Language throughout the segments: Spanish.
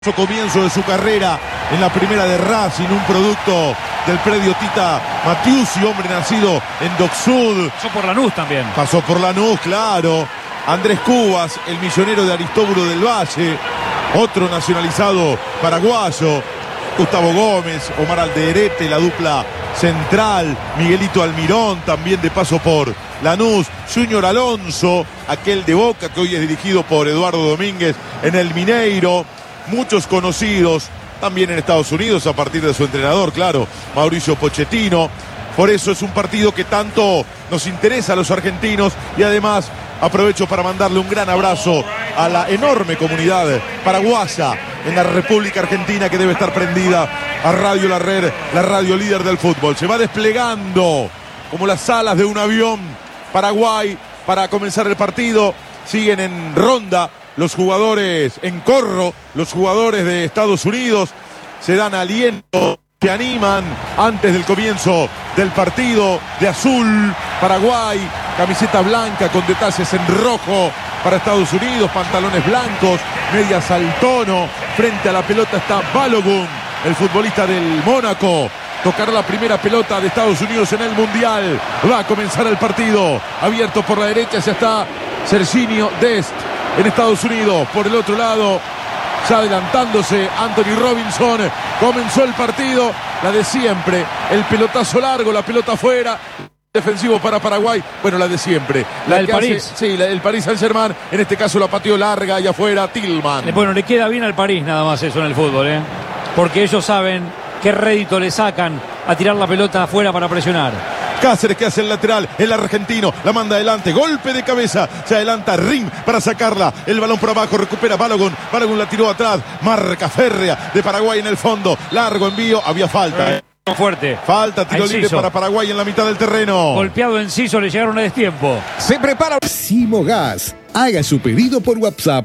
Comienzo de su carrera en la primera de Racing, un producto del predio Tita Matiusi, hombre nacido en Docksud. Pasó por Lanús también. Pasó por Lanús, claro. Andrés Cubas, el millonero de Aristóbulo del Valle, otro nacionalizado paraguayo. Gustavo Gómez, Omar Alderete, la dupla central. Miguelito Almirón, también de paso por Lanús. Junior Alonso, aquel de Boca que hoy es dirigido por Eduardo Domínguez en el Mineiro. Muchos conocidos también en Estados Unidos a partir de su entrenador, claro, Mauricio Pochettino. Por eso es un partido que tanto nos interesa a los argentinos y además aprovecho para mandarle un gran abrazo a la enorme comunidad paraguaya en la República Argentina que debe estar prendida a Radio La Red, la radio líder del fútbol. Se va desplegando como las alas de un avión Paraguay para comenzar el partido. Siguen en ronda los jugadores en corro, los jugadores de Estados Unidos se dan aliento, se animan antes del comienzo del partido. De azul, Paraguay, camiseta blanca con detalles en rojo para Estados Unidos, pantalones blancos, medias al tono. Frente a la pelota está Balogun, el futbolista del Mónaco. Tocará la primera pelota de Estados Unidos en el Mundial. Va a comenzar el partido. Abierto por la derecha, ya está Serginho Dest en Estados Unidos. Por el otro lado, ya adelantándose Anthony Robinson. Comenzó el partido, la de siempre, el pelotazo largo, la pelota afuera. Defensivo para Paraguay, bueno, la de siempre. La del París. Sí, la del Paris Saint-Germain, en este caso la pateó larga y afuera Tillman. Bueno, le queda bien al París nada más eso en el fútbol, porque ellos saben qué rédito le sacan a tirar la pelota afuera para presionar. Cáceres que hace el lateral, el argentino, la manda adelante, golpe de cabeza, se adelanta Rim para sacarla, el balón por abajo, recupera Balogun, Balogun la tiró atrás, marca férrea de Paraguay en el fondo, largo envío, había falta. Fuerte. Falta, tiro libre para Paraguay en la mitad del terreno. Golpeado Enciso, le llegaron a destiempo. Se prepara Simogas. Haga su pedido por WhatsApp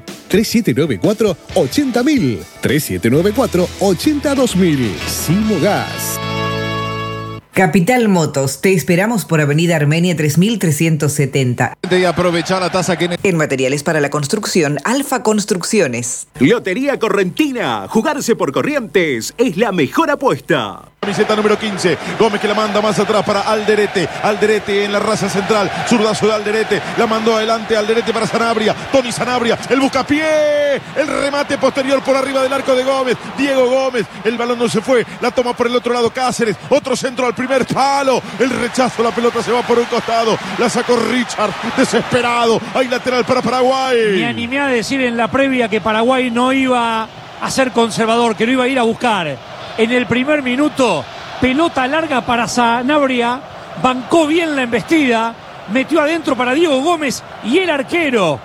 3794-80000, 3794-82000. Simogas. Capital Motos, te esperamos por Avenida Armenia 3370. Y aprovechar la tasa que... En materiales para la construcción, Alfa Construcciones. Lotería Correntina. Jugarse por Corrientes es la mejor apuesta. Camiseta número 15, Gómez que la manda más atrás para Alderete. Alderete en la raza central, zurdazo de Alderete, la mandó adelante Alderete para Sanabria. Tony Sanabria, el buscapié, el remate posterior por arriba del arco de Gómez. Diego Gómez, el balón no se fue, la toma por el otro lado Cáceres, otro centro al primer palo, el rechazo, la pelota se va por un costado, la sacó Richard, desesperado, hay lateral para Paraguay. Me animé a decir en la previa que Paraguay no iba a ser conservador, que no iba a ir a buscar. En el primer minuto, pelota larga para Sanabria, bancó bien la embestida, metió adentro para Diego Gómez y el arquero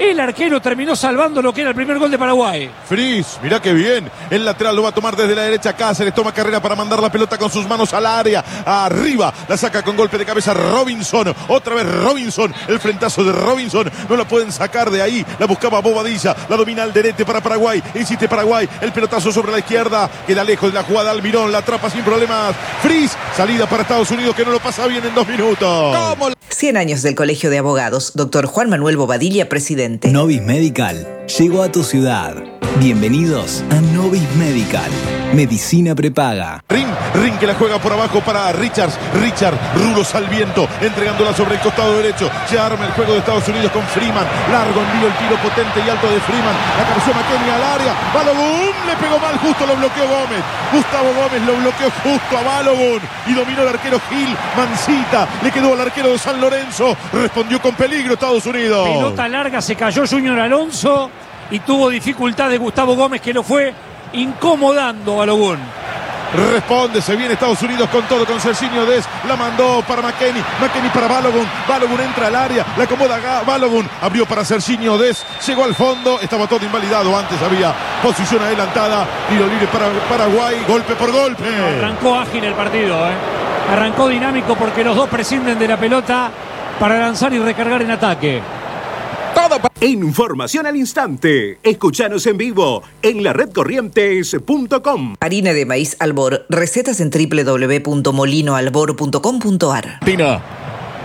terminó salvando lo que era el primer gol de Paraguay. Fris, mirá qué bien. El lateral lo va a tomar desde la derecha. Cáceres toma carrera para mandar la pelota con sus manos al área. Arriba, la saca con golpe de cabeza Robinson. Otra vez Robinson. El frentazo de Robinson. No la pueden sacar de ahí. La buscaba Bobadilla. La domina Alderete para Paraguay. Insiste Paraguay. El pelotazo sobre la izquierda. Queda lejos de la jugada Almirón. La atrapa sin problemas. Fris, salida para Estados Unidos que no lo pasa bien en 2 minutos. ¿Cómo? 100 años del Colegio de Abogados. Dr. Juan Manuel Bobadilla, presidente. Novis Medical llegó a tu ciudad. Bienvenidos a Novis Medical. Medicina prepaga. Ring que la juega por abajo para Richard, Rulo Salviento, entregándola sobre el costado derecho. Se arma el juego de Estados Unidos con Freeman. Largo envío, el tiro potente y alto de Freeman. La cabeceó McKennie al área. Balogun le pegó mal, justo lo bloqueó Gómez. Gustavo Gómez lo bloqueó justo a Balogun y dominó el arquero Gil. Mancita le quedó al arquero de San Lorenzo. Respondió con peligro Estados Unidos. Pelota larga, se cayó Junior Alonso y tuvo dificultad de Gustavo Gómez, que lo fue incomodando a Balogun. Responde, se viene Estados Unidos con todo, con Serginho Dest, la mandó para McKennie para Balogun entra al área, la acomoda Balogun, abrió para Serginho Dest, llegó al fondo, estaba todo invalidado, antes había posición adelantada, tiro libre para Paraguay, golpe por golpe. Arrancó ágil el partido, arrancó dinámico porque los dos prescinden de la pelota para lanzar y recargar en ataque. Información al instante. Escúchanos en vivo en laredcorrientes.com. Harina de maíz Albor. Recetas en www.molinoalbor.com.ar.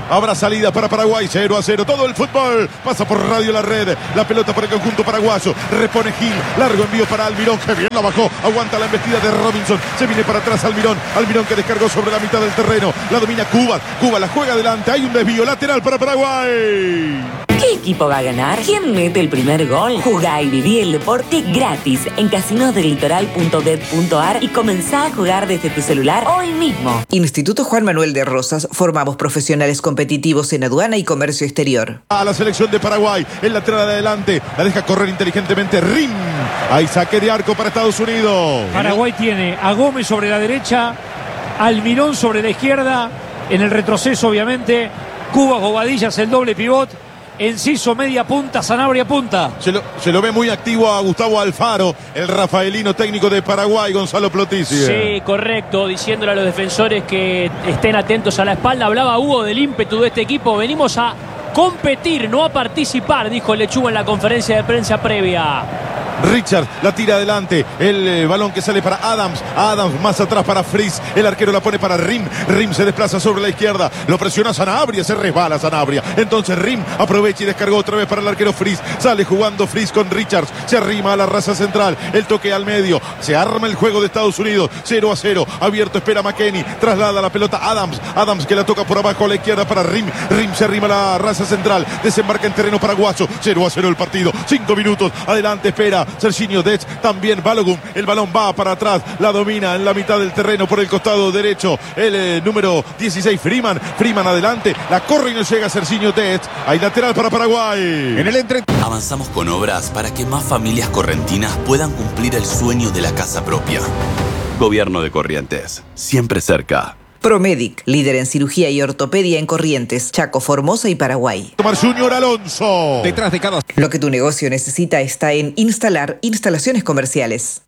Habrá salida para Paraguay. 0-0. Todo el fútbol pasa por Radio La Red. La pelota para el conjunto paraguayo. Repone Gil. Largo envío para Almirón. Que bien la bajó. Aguanta la embestida de Robinson. Se viene para atrás Almirón. Almirón que descargó sobre la mitad del terreno. La domina Cuba. Cuba la juega adelante. Hay un desvío lateral para Paraguay. ¿Qué equipo va a ganar? ¿Quién mete el primer gol? Jugá y viví el deporte gratis en casinosdelitoral.bet.ar y comenzá a jugar desde tu celular hoy mismo. Instituto Juan Manuel de Rosas. Formamos profesionales competitivos en aduana y comercio exterior. A la selección de Paraguay. El lateral de adelante. La deja correr inteligentemente Rim. Hay saque de arco para Estados Unidos. Paraguay tiene a Gómez sobre la derecha, Almirón sobre la izquierda. En el retroceso, obviamente, Cubas, Bobadillas, el doble pivot. Enciso media punta, Sanabria punta. Se lo ve muy activo a Gustavo Alfaro, el rafaelino técnico de Paraguay, Gonzalo Plotisi. Sí, correcto, diciéndole a los defensores que estén atentos a la espalda. Hablaba Hugo del ímpetu de este equipo. Venimos a competir, no a participar, dijo Lechuga en la conferencia de prensa previa. Richard la tira adelante, el balón que sale para Adams, más atrás para Fries, el arquero la pone para Rim se desplaza sobre la izquierda, lo presiona Sanabria, se resbala Sanabria, entonces Rim aprovecha y descargó otra vez para el arquero Fries, sale jugando Fries con Richards, se arrima a la raza central, el toque al medio, se arma el juego de Estados Unidos, 0-0, abierto espera McKennie, traslada la pelota Adams que la toca por abajo a la izquierda para Rim se arrima a la raza central, desembarca en terreno paraguayo, 0-0 el partido, 5 minutos, adelante espera Serginho Dest, también Balogun, el balón va para atrás, la domina en la mitad del terreno por el costado derecho, el número 16 Freeman adelante, la corre y no llega Serginho Dest, hay lateral para Paraguay. Avanzamos con obras para que más familias correntinas puedan cumplir el sueño de la casa propia. Gobierno de Corrientes, siempre cerca. Promedic, líder en cirugía y ortopedia en Corrientes, Chaco, Formosa y Paraguay. Tomar Junior Alonso. Detrás de cada... Lo que tu negocio necesita está en instalaciones comerciales.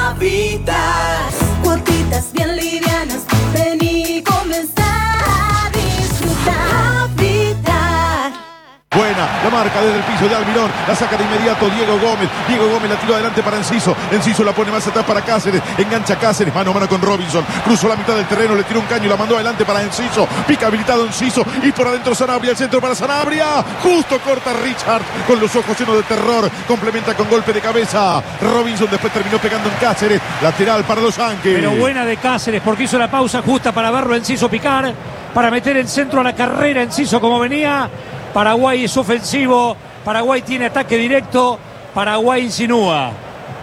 Habitat, cuotitas bien livianas, vení, comenzar a disfrutar. Habitat. Buena, la marca desde el piso de Almirón, la saca de inmediato Diego Gómez la tiró adelante para Enciso la pone más atrás para Cáceres, engancha Cáceres, mano a mano con Robinson, cruzó la mitad del terreno, le tiró un caño y la mandó adelante para Enciso, pica habilitado Enciso y por adentro Sanabria, el centro para Sanabria, justo corta Richard, con los ojos llenos de terror, complementa con golpe de cabeza, Robinson después terminó pegando en Cáceres, lateral para los Yankees. Pero buena de Cáceres porque hizo la pausa justa para verlo Enciso picar, para meter el centro a la carrera Enciso como venía. Paraguay es ofensivo, Paraguay tiene ataque directo, Paraguay insinúa.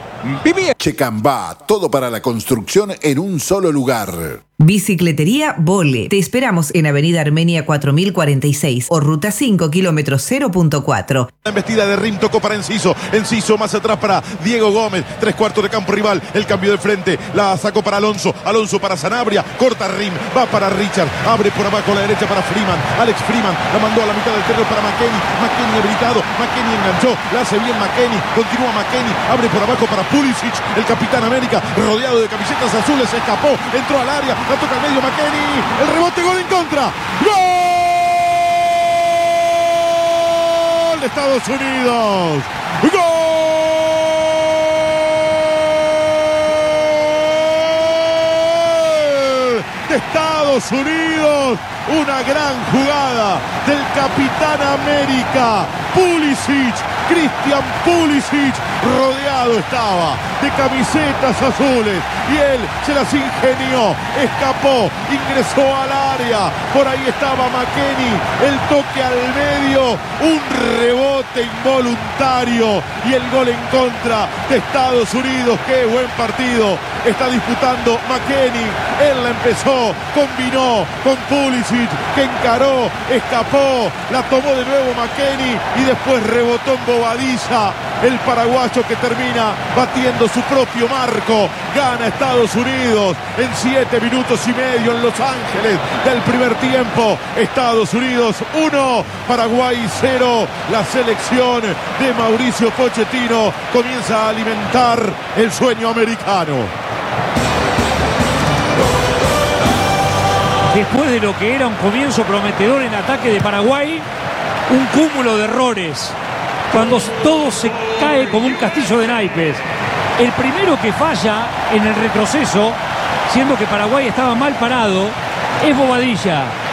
Checambá, todo para la construcción en un solo lugar. Bicicletería Vole. Te esperamos en Avenida Armenia 4046 o Ruta 5, kilómetro 0.4. La embestida de Rim tocó para Enciso más atrás para Diego Gómez, 3/4 de campo rival, el cambio de frente, la sacó para Alonso para Sanabria, corta Rim, va para Richard, abre por abajo a la derecha para Freeman, Alex Freeman, la mandó a la mitad del terreno para McKennie habilitado, McKennie enganchó, la hace bien McKennie, continúa McKennie, abre por abajo para Pulisic, el Capitán América, rodeado de camisetas azules, escapó, entró al área, la toca al medio McKennie, el rebote, gol en contra, ¡gol de Estados Unidos! ¡Gol de Estados Unidos! Una gran jugada del Capitán América, Pulisic, Christian Pulisic, rodeado estaba de camisetas azules y él se las ingenió, escapó, ingresó al área, por ahí estaba McKennie, el toque al medio, un rebote involuntario y el gol en contra de Estados Unidos. ¡Qué buen partido está disputando McKennie! Él la empezó, combinó con Pulisic, que encaró, escapó, la tomó de nuevo McKennie y después rebotó en Bobadilla, el paraguayo que termina batiendo su propio marco. Gana Estados Unidos en 7 minutos y medio en Los Ángeles del primer tiempo. Estados Unidos 1, Paraguay 0. La selección de Mauricio Pochettino comienza a alimentar el sueño americano. Después de lo que era un comienzo prometedor en ataque de Paraguay, un cúmulo de errores, cuando todo se cae como un castillo de naipes. El primero que falla en el retroceso, siendo que Paraguay estaba mal parado, es Bobadilla.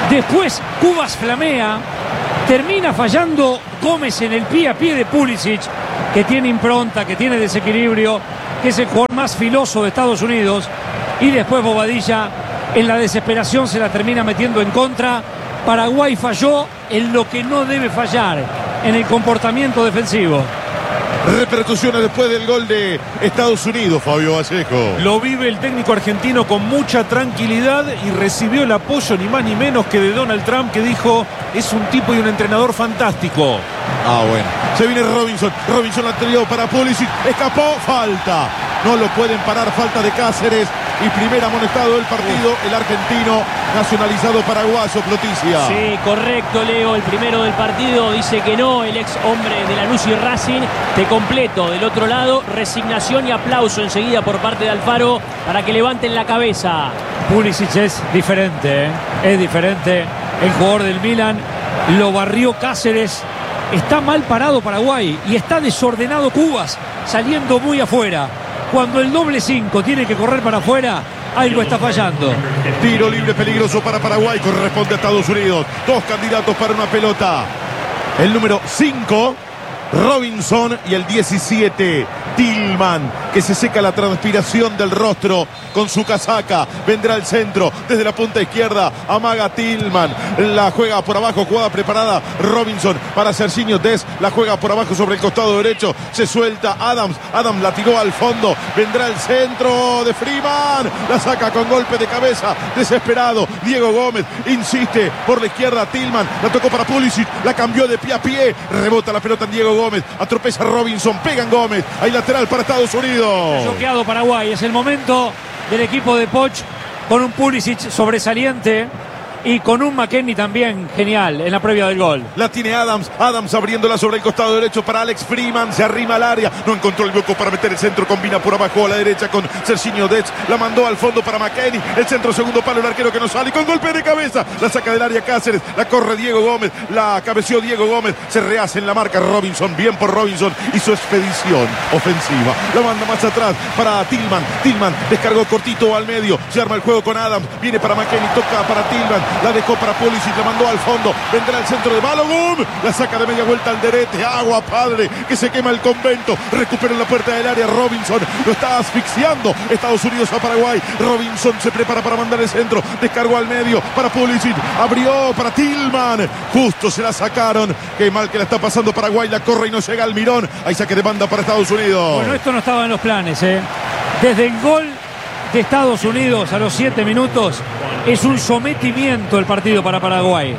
Después Cubas flamea. Termina fallando Gómez en el pie a pie de Pulisic, que tiene impronta, que tiene desequilibrio, que es el jugador más filoso de Estados Unidos. Y después Bobadilla, en la desesperación, se la termina metiendo en contra. Paraguay falló en lo que no debe fallar, en el comportamiento defensivo. Repercusiones después del gol de Estados Unidos, Fabio Vallejo. Lo vive el técnico argentino con mucha tranquilidad y recibió el apoyo ni más ni menos que de Donald Trump, que dijo: es un tipo y un entrenador fantástico. Bueno. Se viene Robinson. Robinson la tiró para Pulisic. Escapó. Falta. No lo pueden parar. Falta de Cáceres. Y primer amonestado del partido, el argentino nacionalizado paraguayo, Ploticia. Sí, correcto, Leo. El primero del partido dice que no. El ex hombre de Lanús y Racing. Te completo. Del otro lado, resignación y aplauso enseguida por parte de Alfaro para que levanten la cabeza. Pulisic es diferente, ¿eh? Es diferente. El jugador del Milan lo barrió Cáceres. Está mal parado Paraguay y está desordenado Cubas, saliendo muy afuera. Cuando el doble 5 tiene que correr para afuera, algo está fallando. Tiro libre peligroso para Paraguay, corresponde a Estados Unidos. Dos candidatos para una pelota. El número 5, Robinson, y el 17, Tillman, que se seca la transpiración del rostro con su casaca. Vendrá el centro desde la punta izquierda. Amaga Tillman. La juega por abajo. Jugada preparada. Robinson para Serginho Dest. La juega por abajo sobre el costado derecho. Se suelta Adams. Adams la tiró al fondo. Vendrá el centro de Freeman. La saca con golpe de cabeza. Desesperado. Diego Gómez insiste por la izquierda. Tillman la tocó para Pulisic. La cambió de pie a pie. Rebota la pelota en Diego Gómez. Atropella Robinson. Pega en Gómez. Hay lateral para Estados Unidos. Bloqueado Paraguay. Es el momento del equipo de Poch, con un Pulisic sobresaliente y con un McKennie también genial en la previa del gol. La tiene Adams. Adams abriéndola sobre el costado derecho para Alex Freeman. Se arrima al área. No encontró el hueco para meter el centro. Combina por abajo a la derecha con Serginho Dest. La mandó al fondo para McKennie. El centro, segundo palo, el arquero que no sale. Y con golpe de cabeza la saca del área Cáceres. La corre Diego Gómez. La cabeció Diego Gómez. Se rehace en la marca Robinson. Bien por Robinson y su expedición ofensiva. La manda más atrás para Tillman. Tillman descargó cortito al medio. Se arma el juego con Adams. Viene para McKennie. Toca para Tillman. La dejó para Pulisic, la mandó al fondo. Vendrá el centro de Balogun. La saca de media vuelta al derete. Agua, padre, que se quema el convento. Recupera en la puerta del área Robinson. Lo está asfixiando Estados Unidos a Paraguay. Robinson se prepara para mandar el centro. Descargó al medio para Pulisic. Abrió para Tillman. Justo se la sacaron. Qué mal que la está pasando Paraguay. La corre y no llega al mirón. Hay saque de banda para Estados Unidos. Bueno, esto no estaba en los planes, ¿eh? Desde el gol de Estados Unidos a los 7 minutos es un sometimiento el partido para Paraguay.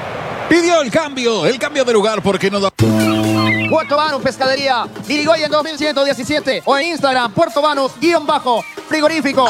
Pidió el cambio de lugar porque no da. Puerto Banús Pescadería, Irigoyen 2117 o en Instagram Puerto Banús_frigorífico.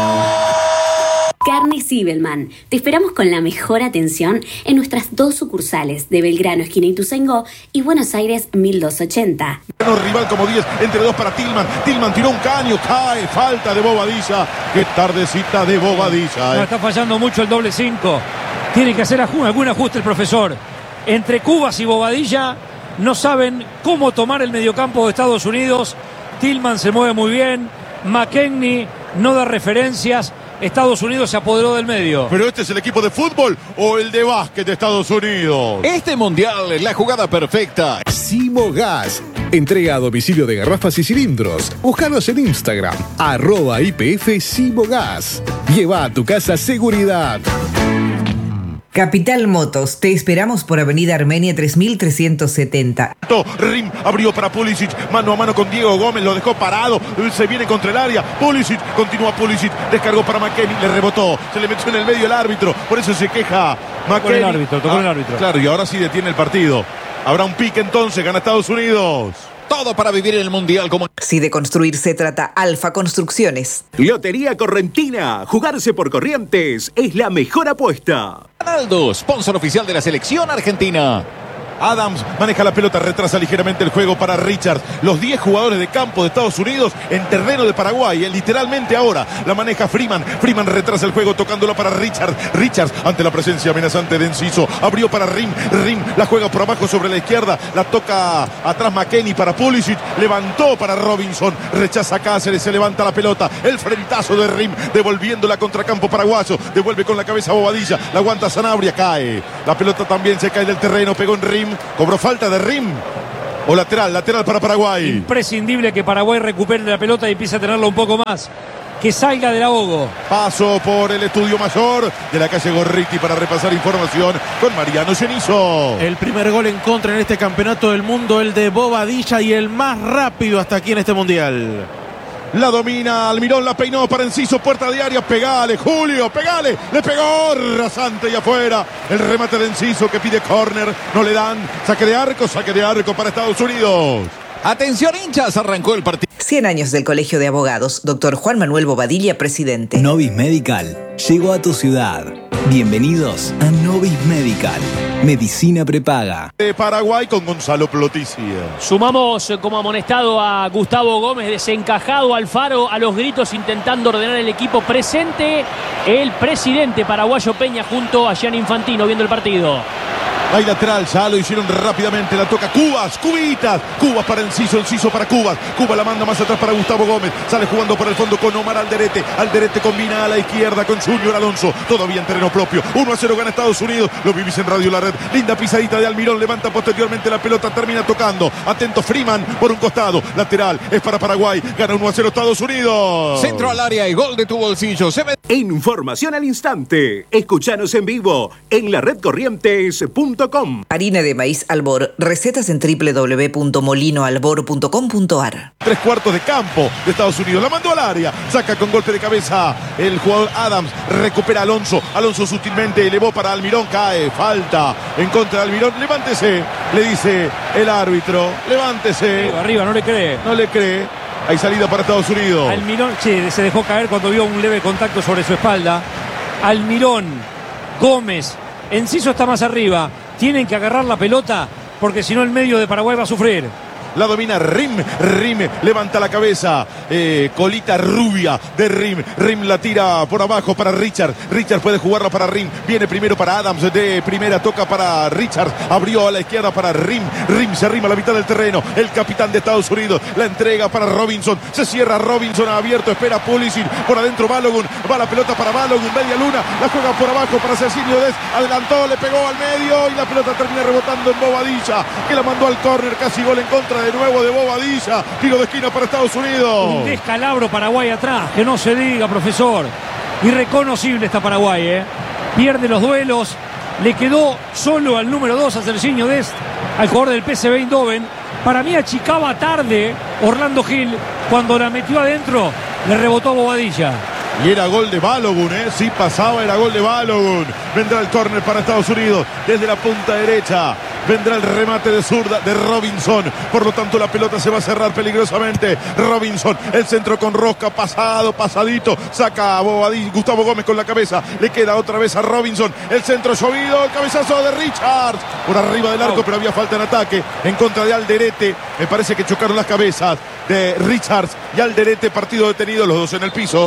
Carnes Zibelman. Te esperamos con la mejor atención en nuestras 2 sucursales de Belgrano, esquina Ituzaingó, y Buenos Aires 1280. Rival como 10, entre 2 para Tillman. Tillman tiró un caño, cae, falta de Bobadilla. Qué tardecita de Bobadilla. No, está fallando mucho el doble 5. Tiene que hacer algún ajuste el profesor. Entre Cubas y Bobadilla no saben cómo tomar el mediocampo de Estados Unidos. Tillman se mueve muy bien. McKennie no da referencias. Estados Unidos se apoderó del medio. ¿Pero este es el equipo de fútbol o el de básquet de Estados Unidos? Este mundial es la jugada perfecta. Simogas. Entrega a domicilio de garrafas y cilindros. Búscanos en Instagram, @IPF Simogas. Lleva a tu casa seguridad. Capital Motos, te esperamos por Avenida Armenia 3370. Rim abrió para Pulisic, mano a mano con Diego Gómez, lo dejó parado, se viene contra el área. Pulisic, continúa Pulisic, descargó para McKennie, le rebotó, se le metió en el medio el árbitro, por eso se queja McKennie. Tocó el árbitro. Claro, y ahora sí detiene el partido. Habrá un pique entonces, gana Estados Unidos. Todo para vivir en el mundial como... Si de construir se trata, Alfa Construcciones. Lotería Correntina. Jugarse por Corrientes es la mejor apuesta. Aldo, sponsor oficial de la selección argentina. Adams maneja la pelota, retrasa ligeramente el juego para Richards. Los 10 jugadores de campo de Estados Unidos en terreno de Paraguay. Literalmente ahora la maneja Freeman. Freeman retrasa el juego tocándola para Richards. Richards ante la presencia amenazante de Enciso. Abrió para Rim. Rim la juega por abajo sobre la izquierda. La toca atrás McKennie para Pulisic. Levantó para Robinson. Rechaza Cáceres. Se levanta la pelota. El frentazo de Rim. Devolviendo la contracampo paraguayo. Devuelve con la cabeza Bobadilla. La aguanta Sanabria. Cae. La pelota también se cae del terreno. Pegó en Rim. Cobró falta de Rim. O lateral para Paraguay. Imprescindible que Paraguay recupere la pelota y empiece a tenerla un poco más. Que salga del ahogo. Paso por el estudio mayor de la calle Gorriti para repasar información con Mariano Cenizo. El primer gol en contra en este campeonato del mundo, el de Bobadilla, y el más rápido hasta aquí en este mundial. La domina Almirón, la peinó para Enciso, puerta de área, pegale, Julio, pegale, le pegó, rasante y afuera. El remate de Enciso que pide córner, no le dan, saque de arco para Estados Unidos. Atención hinchas, arrancó el partido. 100 años del Colegio de Abogados, Dr. Juan Manuel Bobadilla, presidente. Novis Medical llegó a tu ciudad. Bienvenidos a Novis Medical, medicina prepaga. De Paraguay con Gonzalo Ploticia. Sumamos como amonestado a Gustavo Gómez, desencajado Alfaro, a los gritos intentando ordenar el equipo. Presente el presidente paraguayo Peña junto a Gianni Infantino viendo el partido. Hay lateral, ya lo hicieron rápidamente, la toca Cubas, Cubitas, Cubas para Enciso, Enciso para Cubas, Cubas la manda más atrás para Gustavo Gómez, sale jugando por el fondo con Omar Alderete, Alderete combina a la izquierda con Junior Alonso, todavía en terreno propio, 1-0 gana Estados Unidos, lo vivís en Radio La Red, linda pisadita de Almirón, levanta posteriormente la pelota, termina tocando, atento Freeman por un costado, lateral, es para Paraguay, gana 1-0 Estados Unidos. Centro al área y gol de tu bolsillo. Información al instante, escuchanos en vivo en laredcorrientes.com. Harina de maíz Albor. Recetas en www.molinoalbor.com.ar. 3/4 de campo de Estados Unidos. La mandó al área. Saca con golpe de cabeza el jugador Adams. Recupera Alonso. Alonso sutilmente elevó para Almirón. Cae. Falta en contra de Almirón. Levántese. Le dice el árbitro. Levántese. Arriba, no le cree. No le cree. Hay salida para Estados Unidos. Almirón se dejó caer cuando vio un leve contacto sobre su espalda. Almirón, Gómez, Enciso está más arriba. Tienen que agarrar la pelota porque si no el medio de Paraguay va a sufrir. La domina Rim levanta la cabeza, colita rubia de Rim la tira por abajo para Richard puede jugarla para Rim, viene primero para Adams, de primera toca para Richard, abrió a la izquierda para Rim se arrima a la mitad del terreno, el capitán de Estados Unidos, la entrega para Robinson, se cierra Robinson abierto, espera Pulisic, por adentro Balogun, va la pelota para Balogun, media luna, la juega por abajo para Cecilio Des, adelantó, le pegó al medio y la pelota termina rebotando en Bobadilla, que la mandó al córner, casi gol en contra de nuevo de Bobadilla, tiro de esquina para Estados Unidos. Un descalabro Paraguay atrás, que no se diga, profesor. Irreconocible está Paraguay, pierde los duelos, le quedó solo al número 2 a Serginho Dest, al jugador del PSV Eindhoven. Para mí achicaba tarde Orlando Gil, cuando la metió adentro, le rebotó a Bobadilla. Y era gol de Balogun, si pasaba era gol de Balogun. Vendrá el córner para Estados Unidos desde la punta derecha. Vendrá el remate de zurda de Robinson. Por lo tanto la pelota se va a cerrar peligrosamente. Robinson, el centro con rosca, pasadito. Saca a Bobadilla, Gustavo Gómez con la cabeza. Le queda otra vez a Robinson. El centro llovido, el cabezazo de Richards. Por arriba del arco, pero había falta en ataque. En contra de Alderete. Me parece que chocaron las cabezas de Richards y Alderete. Partido detenido, los dos en el piso.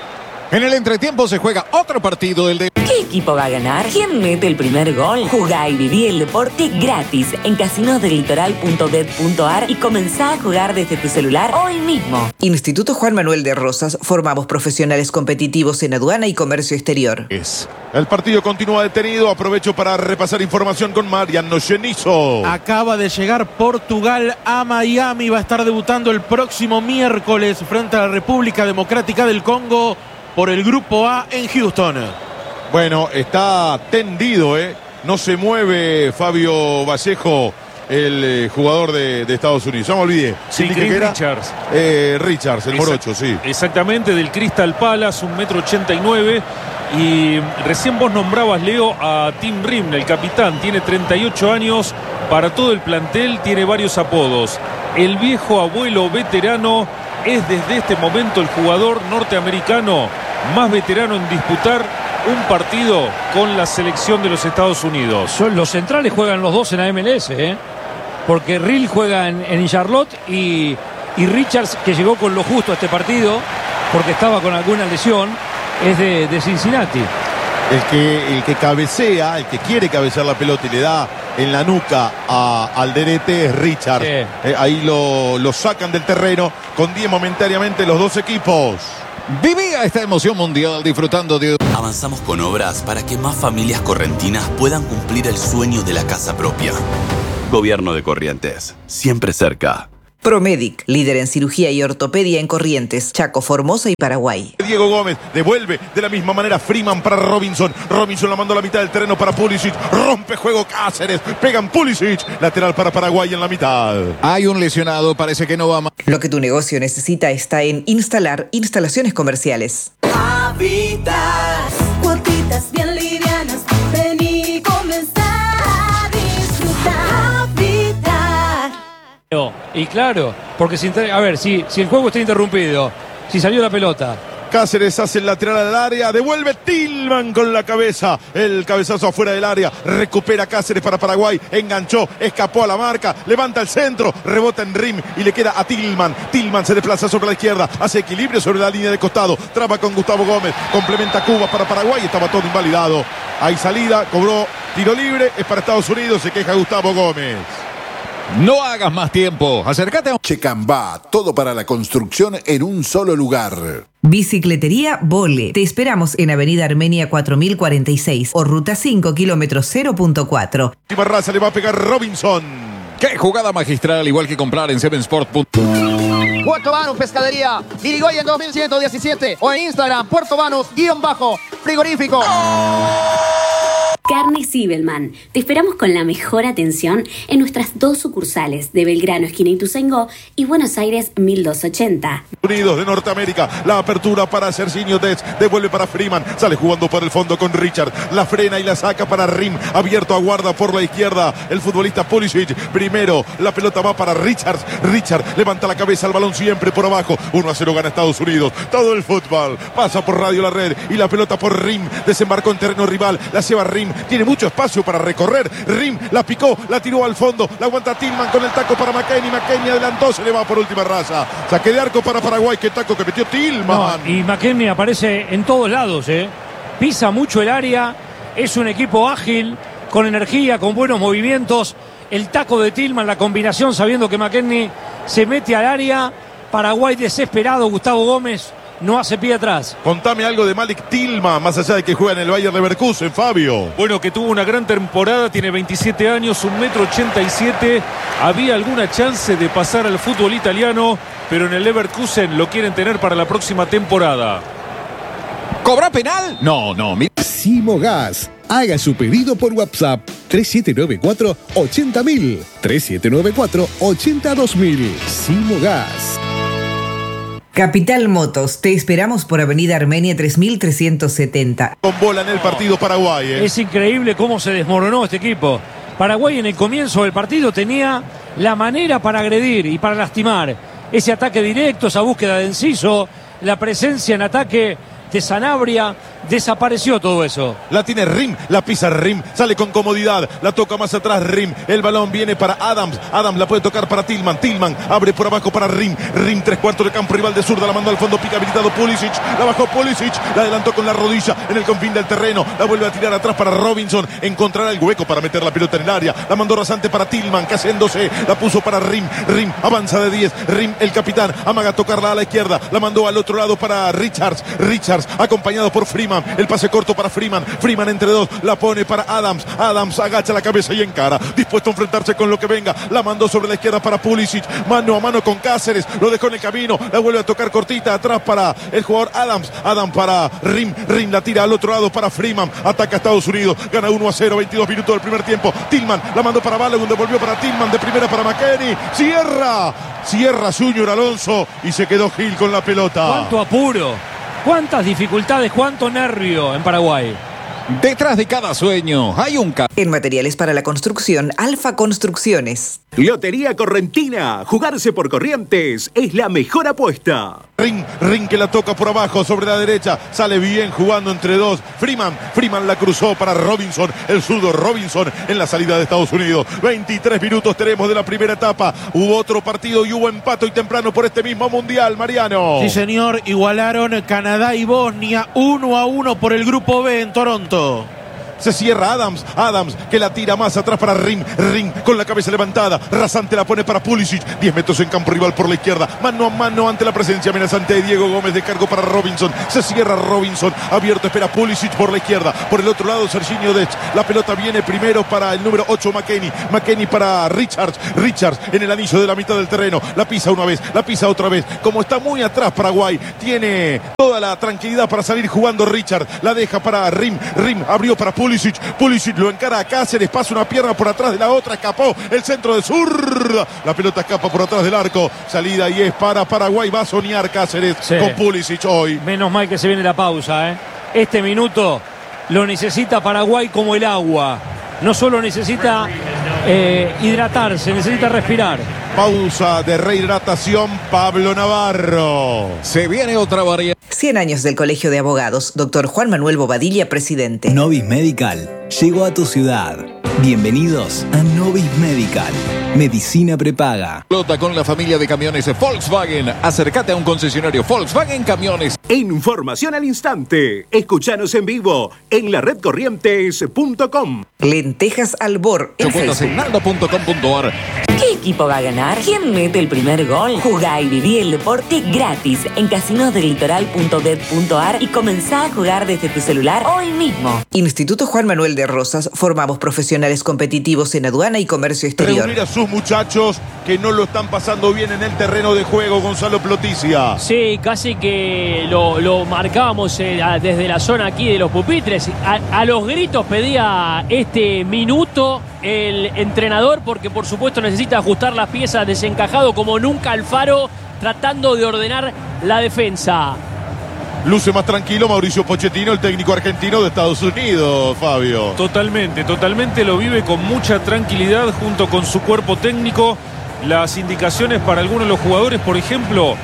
En el entretiempo se juega otro partido, el de... ¿Qué equipo va a ganar? ¿Quién mete el primer gol? Jugá y viví el deporte gratis en casinosdelitoral.bet.ar y comenzá a jugar desde tu celular hoy mismo. Instituto Juan Manuel de Rosas. Formamos profesionales competitivos en aduana y comercio exterior. El partido continúa detenido. Aprovecho para repasar información con Mariano Cenizo. Acaba de llegar Portugal a Miami. Va a estar debutando el próximo miércoles frente a la República Democrática del Congo por el Grupo A en Houston. Bueno, está tendido, no se mueve Fabio Vallejo, el jugador de Estados Unidos. Ya me olvidé. Sí, Richards. Richards, el morocho, sí. Exactamente, del Crystal Palace, 1,89 m. Y recién vos nombrabas, Leo, a Tim Rim, el capitán. Tiene 38 años. Para todo el plantel tiene varios apodos. El viejo abuelo veterano es desde este momento el jugador norteamericano más veterano en disputar un partido con la selección de los Estados Unidos. Los centrales juegan los dos en la MLS, porque Rill juega en Charlotte y Richards, que llegó con lo justo a este partido porque estaba con alguna lesión, es de Cincinnati. El que cabecea, el que quiere cabecear la pelota y le da en la nuca a Alderete es Richard. Sí. Ahí lo sacan del terreno con 10 momentáneamente los dos equipos. Vivía esta emoción mundial disfrutando de... Avanzamos con obras para que más familias correntinas puedan cumplir el sueño de la casa propia. Gobierno de Corrientes, siempre cerca. Promedic, líder en cirugía y ortopedia en Corrientes, Chaco, Formosa y Paraguay. Diego Gómez devuelve de la misma manera Freeman para Robinson. Robinson la mandó a la mitad del terreno para Pulisic. Rompe juego Cáceres. Pegan Pulisic. Lateral para Paraguay en la mitad. Hay un lesionado, parece que no va más. Lo que tu negocio necesita está en Instalar Instalaciones Comerciales. Habitat, cuotitas bien livianas. Vení, comenzar a disfrutar. Y claro, porque si el juego está interrumpido, si salió la pelota, Cáceres hace el lateral al área, devuelve Tillman con la cabeza, el cabezazo afuera del área, recupera Cáceres para Paraguay, enganchó, escapó a la marca, levanta el centro, rebota en Rim y le queda a Tillman. Tillman se desplaza sobre la izquierda, hace equilibrio sobre la línea de costado, traba con Gustavo Gómez, complementa Cuba para Paraguay, estaba todo invalidado. Hay salida, cobró tiro libre, es para Estados Unidos, se queja Gustavo Gómez. No hagas más tiempo. Acércate a... Checambá, todo para la construcción en un solo lugar. Bicicletería Vole. Te esperamos en Avenida Armenia 4046 o Ruta 5, kilómetro 0.4. Última raza le va a pegar Robinson. ¡Qué jugada magistral! Igual que comprar en Sevensport. Puerto Banús Pescadería, Irigoyen 2117 o en Instagram, Puerto Banús_frigorífico. Carne Sibelman. Te esperamos con la mejor atención en nuestras dos sucursales de Belgrano, esquina Ituzaingó, y Buenos Aires 1280. Unidos de Norteamérica, la apertura para Serginho Dez, devuelve para Freeman, sale jugando por el fondo con Richard, la frena y la saca para Rim, abierto a guarda por la izquierda, el futbolista Pulisic, primero, la pelota va para Richard levanta la cabeza, el balón siempre por abajo, 1-0 gana Estados Unidos, todo el fútbol, pasa por Radio La Red y la pelota por Rim, desembarcó en terreno rival, la lleva Rim, tiene mucho espacio para recorrer, Rim la picó, la tiró al fondo, la aguanta Tillman con el taco para McKennie adelantó, se le va por última raza, saque de arco para Paraguay, qué taco que metió Tillman. Y McKennie aparece en todos lados, pisa mucho el área, es un equipo ágil, con energía, con buenos movimientos, el taco de Tillman, la combinación sabiendo que McKennie se mete al área, Paraguay desesperado, Gustavo Gómez no hace pie atrás. Contame algo de Malik Tillman, más allá de que juega en el Bayer Leverkusen, Fabio. Bueno, que tuvo una gran temporada, tiene 27 años, 1,87 m. Había alguna chance de pasar al fútbol italiano, pero en el Leverkusen lo quieren tener para la próxima temporada. ¿Cobra penal? No. Simogas. Haga su pedido por WhatsApp 3794-80000. 3794-82000. Simogas. Capital Motos, te esperamos por Avenida Armenia 3370. Con bola en el partido Paraguay. Es increíble cómo se desmoronó este equipo. Paraguay en el comienzo del partido tenía la manera para agredir y para lastimar. Ese ataque directo, esa búsqueda de Enciso, la presencia en ataque de Sanabria, desapareció todo eso. La tiene Rim, la pisa Rim, sale con comodidad, la toca más atrás Rim, el balón viene para Adams la puede tocar para Tillman abre por abajo para Rim, 3/4 de campo rival de zurda, la mandó al fondo, pica habilitado Pulisic, la bajó Pulisic, la adelantó con la rodilla en el confín del terreno, la vuelve a tirar atrás para Robinson, encontrará el hueco para meter la pelota en el área, la mandó rasante para Tillman, caséndose, la puso para Rim avanza de 10, Rim el capitán, amaga a tocarla a la izquierda, la mandó al otro lado para Richards acompañado por Freeman, el pase corto para Freeman entre dos, la pone para Adams agacha la cabeza y encara, dispuesto a enfrentarse con lo que venga, la mandó sobre la izquierda para Pulisic, mano a mano con Cáceres, lo dejó en el camino, la vuelve a tocar cortita atrás para el jugador Adams para Rim la tira al otro lado para Freeman, ataca a Estados Unidos, gana 1-0, 22 minutos del primer tiempo, Tillman la mandó para Balogun, devolvió para Tillman, de primera para McKennie, cierra Junior Alonso y se quedó Gil con la pelota. Cuánto apuro, cuántas dificultades, cuánto nervio en Paraguay. Detrás de cada sueño hay un En materiales para la construcción, Alfa Construcciones. Lotería Correntina. Jugarse por Corrientes es la mejor apuesta. Ring que la toca por abajo sobre la derecha. Sale bien jugando entre dos. Freeman la cruzó para Robinson. El zurdo Robinson en la salida de Estados Unidos. 23 minutos tenemos de la primera etapa. Hubo otro partido y hubo empate hoy temprano por este mismo mundial, Mariano. Sí, señor. Igualaron Canadá y Bosnia 1-1 por el grupo B en Toronto. Se cierra Adams que la tira más atrás para Ring con la cabeza levantada. Rasante la pone para Pulisic. 10 metros en campo rival por la izquierda. Mano a mano ante la presencia amenazante de Diego Gómez. De cargo para Robinson. Se cierra Robinson. Abierto espera Pulisic por la izquierda. Por el otro lado Serginho Dest. La pelota viene primero para el número 8 McKennie para Richards en el anillo de la mitad del terreno. La pisa una vez, la pisa otra vez. Como está muy atrás Paraguay, tiene toda la tranquilidad para salir jugando Richards. La deja para Rim abrió para Pulisic lo encara a Cáceres, pasa una pierna por atrás de la otra, escapó el centro de zurda, la pelota escapa por atrás del arco, salida y es para Paraguay, va a soñar Cáceres con Pulisic hoy. Menos mal que se viene la pausa, Este minuto lo necesita Paraguay como el agua, no solo necesita hidratarse, necesita respirar. Pausa de rehidratación, Pablo Navarro. Se viene otra variante. 100 años del Colegio de Abogados, Dr. Juan Manuel Bobadilla, presidente. Novis Medical llegó a tu ciudad. Bienvenidos a Novis Medical. Medicina prepaga. Flota con la familia de camiones Volkswagen. Acércate a un concesionario Volkswagen Camiones. Información al instante. Escuchanos en vivo en la redcorrientes.com. Lentejas Albor en Facebook. ¿Qué equipo va a ganar? ¿Quién mete el primer gol? Jugá y viví el deporte gratis en casinosdelitoral.bet.ar y comenzá a jugar desde tu celular hoy mismo. Instituto Juan Manuel de Rosas. Formamos profesionales competitivos en aduana y comercio exterior. Reunir a sus muchachos que no lo están pasando bien en el terreno de juego, Gonzalo Ploticia. Sí, casi que lo marcábamos desde la zona aquí de los pupitres. A los gritos pedía este minuto el entrenador porque por supuesto necesita ajustar las piezas, desencajado como nunca Alfaro, tratando de ordenar la defensa. Luce más tranquilo Mauricio Pochettino, el técnico argentino de Estados Unidos, Fabio. Totalmente lo vive con mucha tranquilidad junto con su cuerpo técnico. Las indicaciones para algunos de los jugadores, por ejemplo,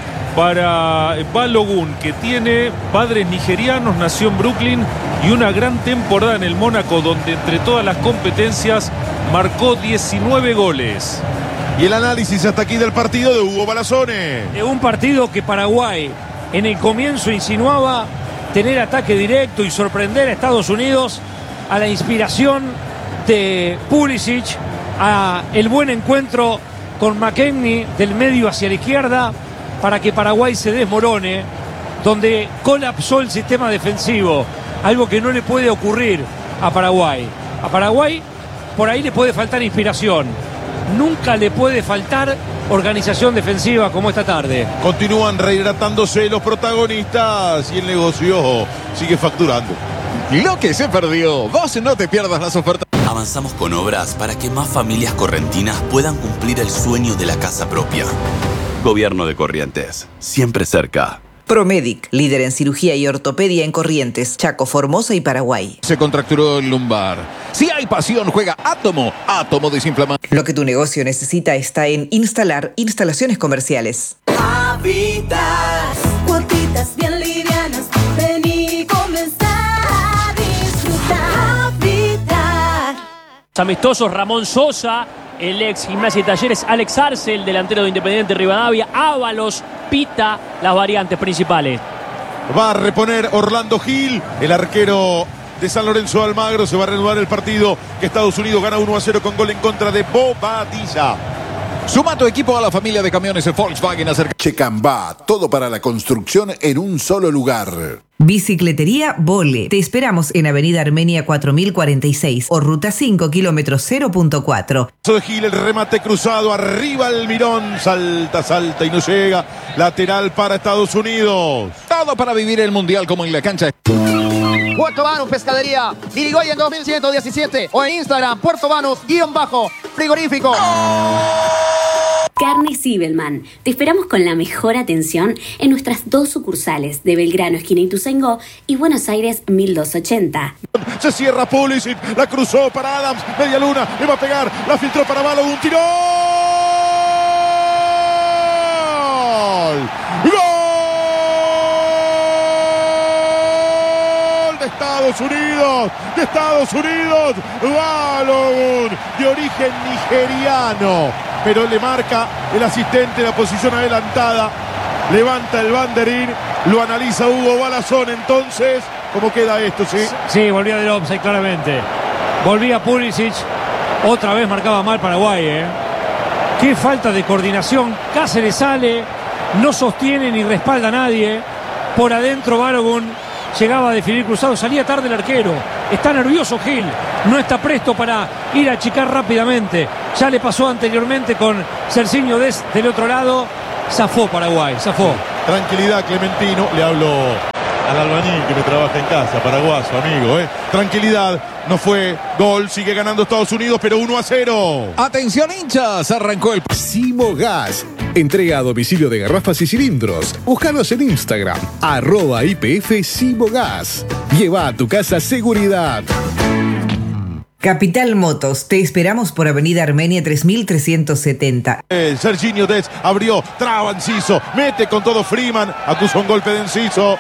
para Balogun, que tiene padres nigerianos, nació en Brooklyn y una gran temporada en el Mónaco, donde entre todas las competencias marcó 19 goles. Y el análisis hasta aquí del partido de Hugo Balazone. De un partido que Paraguay en el comienzo insinuaba tener ataque directo y sorprender a Estados Unidos, a la inspiración de Pulisic, a el buen encuentro con McKennie del medio hacia la izquierda para que Paraguay se desmorone, donde colapsó el sistema defensivo, algo que no le puede ocurrir a Paraguay. A Paraguay por ahí le puede faltar inspiración, nunca le puede faltar organización defensiva como esta tarde. Continúan rehidratándose los protagonistas y el negocio sigue facturando. Lo que se perdió, vos no te pierdas las ofertas. Avanzamos con obras para que más familias correntinas puedan cumplir el sueño de la casa propia. Gobierno de Corrientes, siempre cerca. Promedic, líder en cirugía y ortopedia en Corrientes, Chaco, Formosa y Paraguay. Se contracturó el lumbar. Si hay pasión, juega Átomo desinflamante. Lo que tu negocio necesita está en instalaciones comerciales. Habitas, cuotitas bien livianas, ven y comenzá a disfrutar. Habitat. Amistosos Ramón Sosa, el ex Gimnasia y Talleres, Alex Arce, el delantero de Independiente Rivadavia, Ábalos, Pita, las variantes principales. Va a reponer Orlando Gil, el arquero de San Lorenzo de Almagro. Se va a reanudar el partido que Estados Unidos gana 1-0 con gol en contra de Bobadilla. Suma tu equipo a la familia de camiones Volkswagen. Checambá, todo para la construcción en un solo lugar. Bicicletería Vole. Te esperamos en Avenida Armenia 4046 o Ruta 5, kilómetro 0.4. De Gil, el remate cruzado, arriba el Mirón, salta y no llega. Lateral para Estados Unidos. Todo para vivir el Mundial como en la cancha. Puerto Banús Pescadería, Dirigoyen 2117 o en Instagram, Puerto Banús _frigorífico. Carne Zibelman. Te esperamos con la mejor atención en nuestras 2 sucursales de Belgrano, esquina Ituzaingó, y Buenos Aires 1280. Se cierra Pulisic, la cruzó para Adams, media luna, le va a pegar, la filtró para Balogun, tiró. ¡Gol! De Estados Unidos, Balogun, de origen nigeriano, pero le marca el asistente la posición adelantada, levanta el banderín, lo analiza Hugo Balazón. Entonces, ¿cómo queda esto? Sí, volvía del offside claramente, volvía Pulisic, otra vez marcaba mal Paraguay, qué falta de coordinación. Cáceres sale, no sostiene ni respalda a nadie, por adentro Balogun llegaba a definir cruzado, salía tarde el arquero, está nervioso Gil, no está presto para ir a achicar rápidamente, ya le pasó anteriormente con Serginho Dest del otro lado, zafó Paraguay, zafó. Tranquilidad, Clementino, le hablo al albañil que me trabaja en casa, paraguayo, amigo, tranquilidad, no fue gol, sigue ganando Estados Unidos, pero 1-0. Atención hinchas, arrancó el Simogas. Entrega a domicilio de garrafas y cilindros. Búscanos en Instagram, @IPF Simogas. Lleva a tu casa seguridad. Capital Motos, te esperamos por Avenida Armenia 3370. Serginho Dest abrió, traba Enciso, mete con todo Freeman, acusa un golpe de Enciso,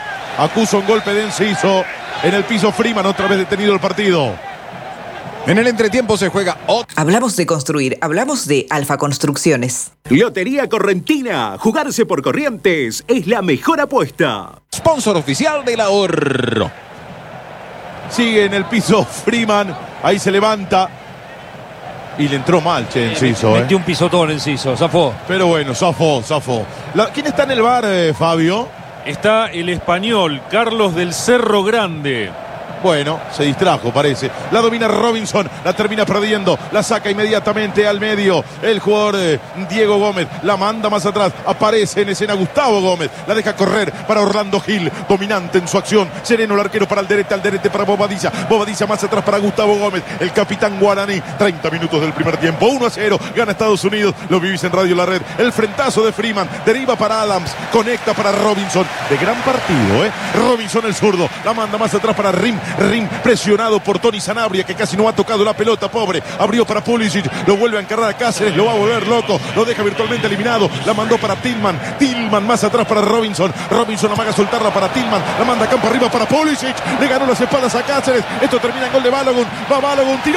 en el piso Freeman, otra vez detenido el partido. En el entretiempo se juega Hablamos de construir, hablamos de Alfa Construcciones. Lotería Correntina. Jugarse por Corrientes es la mejor apuesta. Sponsor oficial del ahorro. Sigue en el piso Freeman, ahí se levanta. Y le entró mal, Enciso. Metió un pisotón Enciso, zafó. Pero bueno, zafó. ¿Quién está en el bar, Fabio? Está el español Carlos del Cerro Grande. Bueno, se distrajo, parece. La domina Robinson, la termina perdiendo, la saca inmediatamente al medio. El jugador Diego Gómez la manda más atrás. Aparece en escena Gustavo Gómez. La deja correr para Orlando Gil, dominante en su acción. Sereno el arquero para Alderete para Bobadilla. Bobadilla más atrás para Gustavo Gómez, el capitán guaraní. 30 minutos del primer tiempo. 1-0, gana Estados Unidos. Lo vivís en Radio La Red. El frentazo de Freeman, deriva para Adams, conecta para Robinson. De gran partido, Robinson el zurdo, la manda más atrás para Rim, presionado por Tony Sanabria, que casi no ha tocado la pelota, pobre. Abrió para Pulisic, lo vuelve a encargar a Cáceres, lo va a volver loco, lo deja virtualmente eliminado. La mandó para Tillman más atrás para Robinson amaga a soltarla para Tillman, la manda campo arriba para Pulisic, le ganó las espaldas a Cáceres. Esto termina en gol de Balogun. Va Balogun, tiró.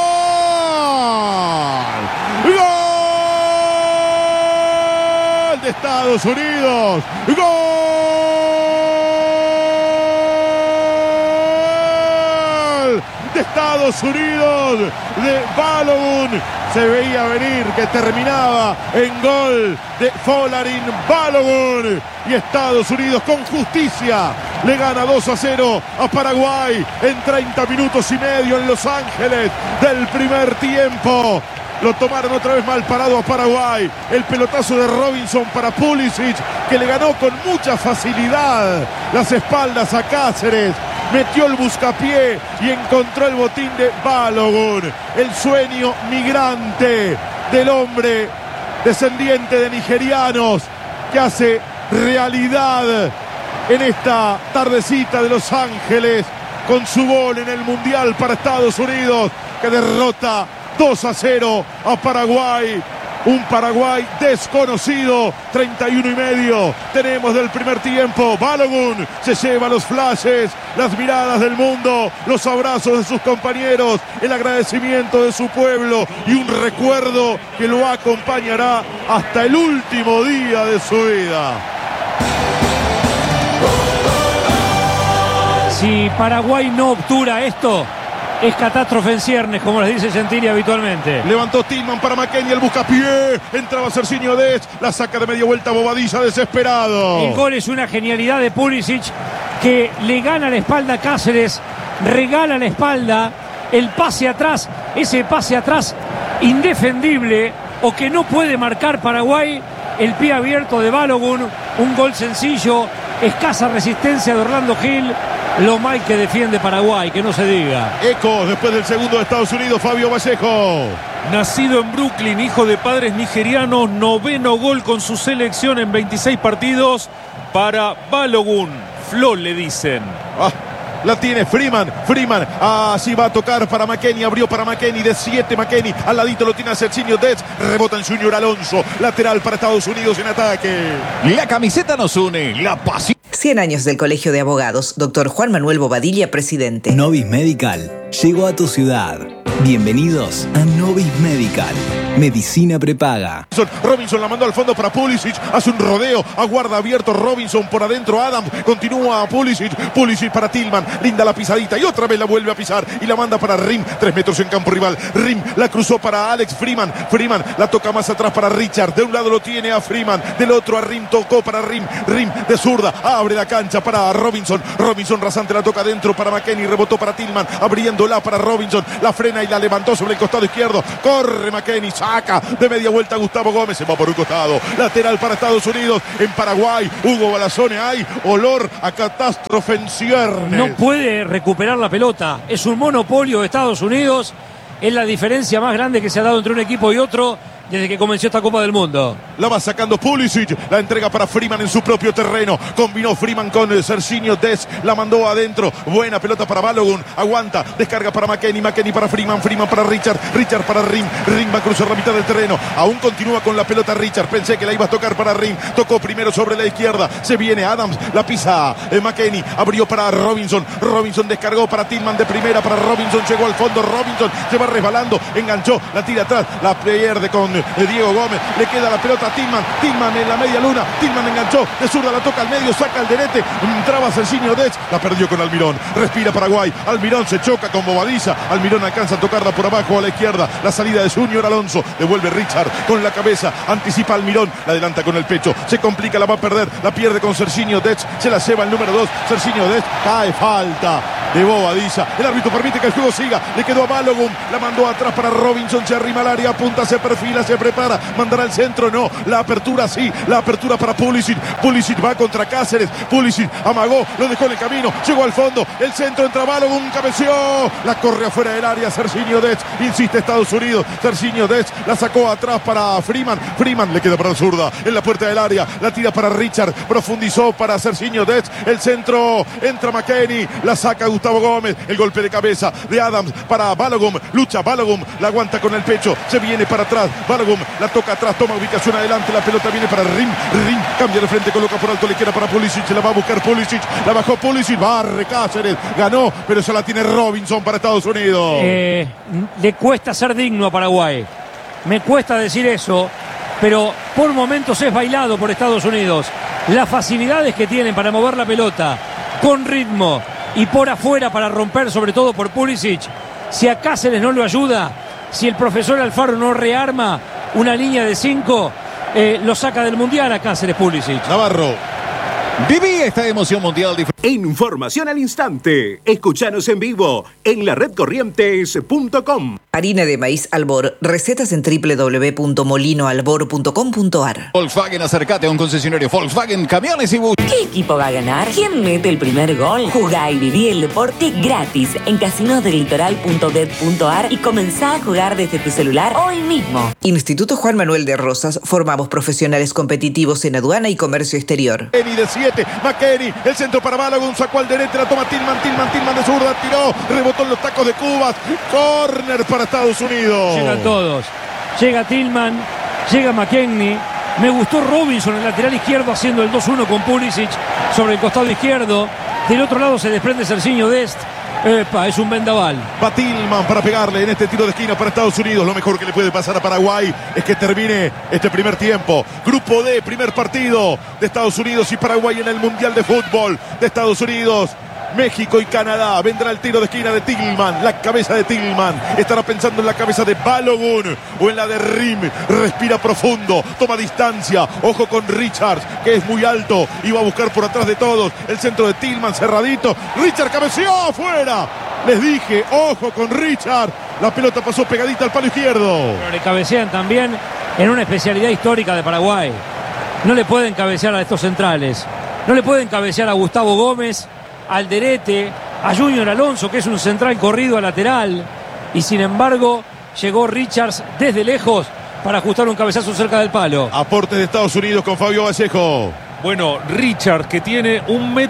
¡Gol de Estados Unidos! ¡Gol de Estados Unidos de Balogun! Se veía venir que terminaba en gol de Folarin Balogun, y Estados Unidos con justicia le gana 2-0 a Paraguay en 30 minutos y medio en Los Ángeles del primer tiempo. Lo tomaron otra vez mal parado a Paraguay. El pelotazo de Robinson para Pulisic, que le ganó con mucha facilidad las espaldas a Cáceres. Metió el buscapié y encontró el botín de Balogun. El sueño migrante del hombre descendiente de nigerianos que hace realidad en esta tardecita de Los Ángeles con su gol en el Mundial para Estados Unidos, que derrota 2-0 a Paraguay. Un Paraguay desconocido. 31 y medio tenemos del primer tiempo. Balogun se lleva los flashes, las miradas del mundo, los abrazos de sus compañeros, el agradecimiento de su pueblo y un recuerdo que lo acompañará hasta el último día de su vida. Si Paraguay no obtura esto, es catástrofe en ciernes, como les dice Gentili habitualmente. Levantó Tillman para McKennie, el buscapié. Entraba Serginho Dest, la saca de media vuelta Bobadilla, desesperado. El gol es una genialidad de Pulisic, que le gana la espalda a Cáceres, regala la espalda, el pase atrás, ese pase atrás indefendible, o que no puede marcar Paraguay. El pie abierto de Balogun, un gol sencillo, escasa resistencia de Orlando Gil. Lo mal que defiende Paraguay, que no se diga. Eco después del segundo de Estados Unidos, Fabio Vallejo. nacido en Brooklyn, hijo de padres nigerianos, 9º gol con su selección en 26 partidos para Balogun. Flo le dicen. La tiene Freeman. Así va a tocar para McKennie. Abrió para McKennie. De 7 McKennie. Al ladito lo tiene a Serginho Dest. Rebota en Junior Alonso. Lateral para Estados Unidos en ataque. La camiseta nos une. La pasión. 100 años del Colegio de Abogados. Dr. Juan Manuel Bobadilla, presidente. Novis Medical llegó a tu ciudad. Bienvenidos a Novis Medical. Medicina prepaga. Robinson la mandó al fondo para Pulisic. Hace un rodeo. Aguarda abierto Robinson por adentro. Adams. Continúa Pulisic. Pulisic para Tillman. Linda la pisadita. Y otra vez la vuelve a pisar. Y la manda para Rim. 3 metros en campo rival. Rim la cruzó para Alex Freeman. Freeman la toca más atrás para Richard. De un lado lo tiene a Freeman. Del otro a Rim. Tocó para Rim. Rim de zurda. Abre la cancha para Robinson. Robinson rasante la toca adentro para McKennie. Rebotó para Tillman. Abriéndola para Robinson. La frena y la levantó sobre el costado izquierdo. Corre McKennie. Saca de media vuelta Gustavo Gómez. Se va por un costado. Lateral para Estados Unidos. En Paraguay. Hugo Balazone. Hay olor a catástrofe en ciernes. No puede recuperar la pelota. Es un monopolio de Estados Unidos. Es la diferencia más grande que se ha dado entre un equipo y otro desde que comenzó esta Copa del Mundo. La va sacando Pulisic, la entrega para Freeman en su propio terreno. Combinó Freeman con Serginho Dest, la mandó adentro. Buena pelota para Balogun, aguanta, descarga para McKennie, McKennie para Freeman, Freeman para Richard, Richard para Rim, Rim va a cruzar la mitad del terreno. Aún continúa con la pelota Richard, pensé que la iba a tocar para Rim, tocó primero sobre la izquierda, se viene Adams, la pisa McKennie, abrió para Robinson, Robinson descargó para Tillman de primera, para Robinson, llegó al fondo, Robinson se va resbalando, enganchó, la tira atrás, la pierde con Diego Gómez, le queda la pelota a Tillman, Tillman en la media luna, Tillman enganchó, de zurda la toca al medio, saca al derete, entraba Serginho Dest, la perdió con Almirón, respira Paraguay, Almirón se choca con Bobadilla, Almirón alcanza a tocarla por abajo a la izquierda, la salida de Junior Alonso, devuelve Richard con la cabeza, anticipa Almirón, la adelanta con el pecho, se complica, la va a perder, la pierde con Serginho Dest, se la lleva el número 2, Serginho Dest, cae falta de Bobadilla, el árbitro permite que el juego siga, le quedó a Balogun, la mandó atrás para Robinson, se arrima al área, apunta, se perfila, se prepara, mandará al centro, no, la apertura sí, la apertura para Pulisic, Pulisic va contra Cáceres, Pulisic amagó, lo dejó en el camino, llegó al fondo, el centro entra Balogun, cabeceó, la corre afuera del área, Serginho Dest, insiste Estados Unidos, Serginho Dest, la sacó atrás para Freeman, Freeman le queda para la zurda, en la puerta del área, la tira para Richard, profundizó para Serginho Dest, el centro, entra McKennie, la saca Gustavo Gómez, el golpe de cabeza de Adams para Balogun, lucha Balogun, la aguanta con el pecho, se viene para atrás, Balogun la toca atrás, toma ubicación adelante, la pelota viene para Rim, Rim cambia de frente, coloca por alto la izquierda para Pulisic, la va a buscar Pulisic, la bajó Pulisic, barre Cáceres, ganó, pero ya la tiene Robinson para Estados Unidos. Le cuesta ser digno a Paraguay, me cuesta decir eso, pero por momentos es bailado por Estados Unidos. Las facilidades que tienen para mover la pelota con ritmo y por afuera para romper, sobre todo por Pulisic, si a Cáceres no lo ayuda, si el profesor Alfaro no rearma una línea de 5, lo saca del Mundial a Cáceres Pulisic. Navarro. Viví esta emoción mundial. Información al instante. Escuchanos en vivo en laredcorrientes.com. Harina de maíz Albor. Recetas en www.molinoalbor.com.ar. Volkswagen, acércate a un concesionario Volkswagen, camiones y buses. ¿Qué equipo va a ganar? ¿Quién mete el primer gol? Jugá y viví el deporte gratis en casinosdelitoral.bet.ar y comenzá a jugar desde tu celular hoy mismo. Instituto Juan Manuel de Rosas. Formamos profesionales competitivos en aduana y comercio exterior. De 7, McKennie, el centro para Balogun, sacó al derecho, la toma Tillman de zurda, tiró, rebotó en los tacos de Cubas, córner para Estados Unidos. Llegan todos, llega Tillman, llega McKennie, me gustó Robinson, el lateral izquierdo, haciendo el 2-1 con Pulisic sobre el costado izquierdo, del otro lado se desprende Serginho Dest. Epa, es un vendaval. Va Tillman para pegarle en este tiro de esquina para Estados Unidos. Lo mejor que le puede pasar a Paraguay es que termine este primer tiempo. Grupo D, primer partido de Estados Unidos y Paraguay en el Mundial de Fútbol de Estados Unidos. México y Canadá. Vendrá el tiro de esquina de Tillman, la cabeza de Tillman. Estará pensando en la cabeza de Balogun o en la de Rim. Respira profundo, toma distancia. Ojo con Richards, que es muy alto y va a buscar por atrás de todos. El centro de Tillman cerradito. Richard cabeceó afuera. Les dije, ojo con Richard. La pelota pasó pegadita al palo izquierdo. Pero le cabecean también en una especialidad histórica de Paraguay. No le pueden cabecear a estos centrales. No le pueden cabecear a Gustavo Gómez, Alderete, a Junior Alonso, que es un central corrido a lateral, y sin embargo Llegó Richards desde lejos para ajustar un cabezazo cerca del palo. Aportes de Estados Unidos con Fabio Vallejo. Bueno, Richard, que tiene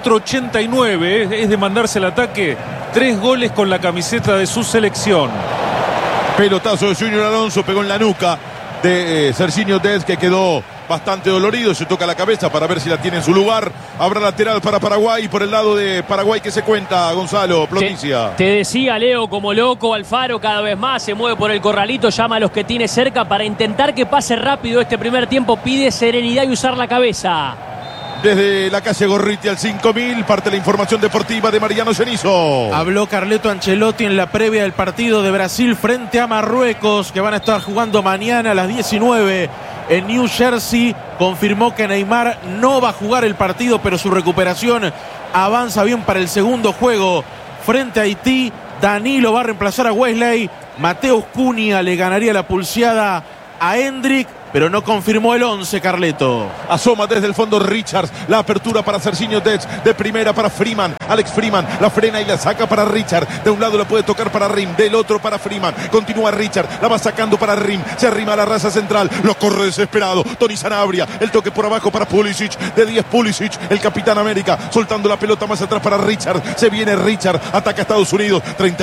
1,89 m, es de mandarse el ataque. 3 goles con la camiseta de su selección. Pelotazo de Junior Alonso, pegó en la nuca de Serginho Dest, que quedó bastante dolorido. Se toca la cabeza para ver si la tiene en su lugar. Habrá lateral para Paraguay. Y por el lado de Paraguay, ¿qué se cuenta, Gonzalo Plotilla? Te decía, Leo, como loco, Alfaro cada vez más se mueve por el corralito, llama a los que tiene cerca para intentar que pase rápido este primer tiempo. Pide serenidad y usar la cabeza. Desde la calle Gorriti al 5000, parte la información deportiva de Mariano Cenizo. Habló Carleto Ancelotti en la previa del partido de Brasil frente a Marruecos, que van a estar jugando mañana a las 19 en New Jersey. Confirmó que Neymar no va a jugar el partido, pero su recuperación avanza bien para el segundo juego frente a Haití. Danilo va a reemplazar a Wesley. Mateus Cunha le ganaría la pulseada a Hendrick, pero no confirmó el 11, Carleto. Asoma desde el fondo Richards. La apertura para Serginho Dest. De primera para Freeman. Alex Freeman la frena y la saca para Richard. De un lado la puede tocar para Rim. Del otro para Freeman. Continúa Richard. La va sacando para Rim. Se arrima a la raza central. Lo corre desesperado Tony Sanabria. El toque por abajo para Pulisic. De 10 Pulisic. El capitán América. Soltando la pelota más atrás para Richard. Se viene Richard. Ataca a Estados Unidos.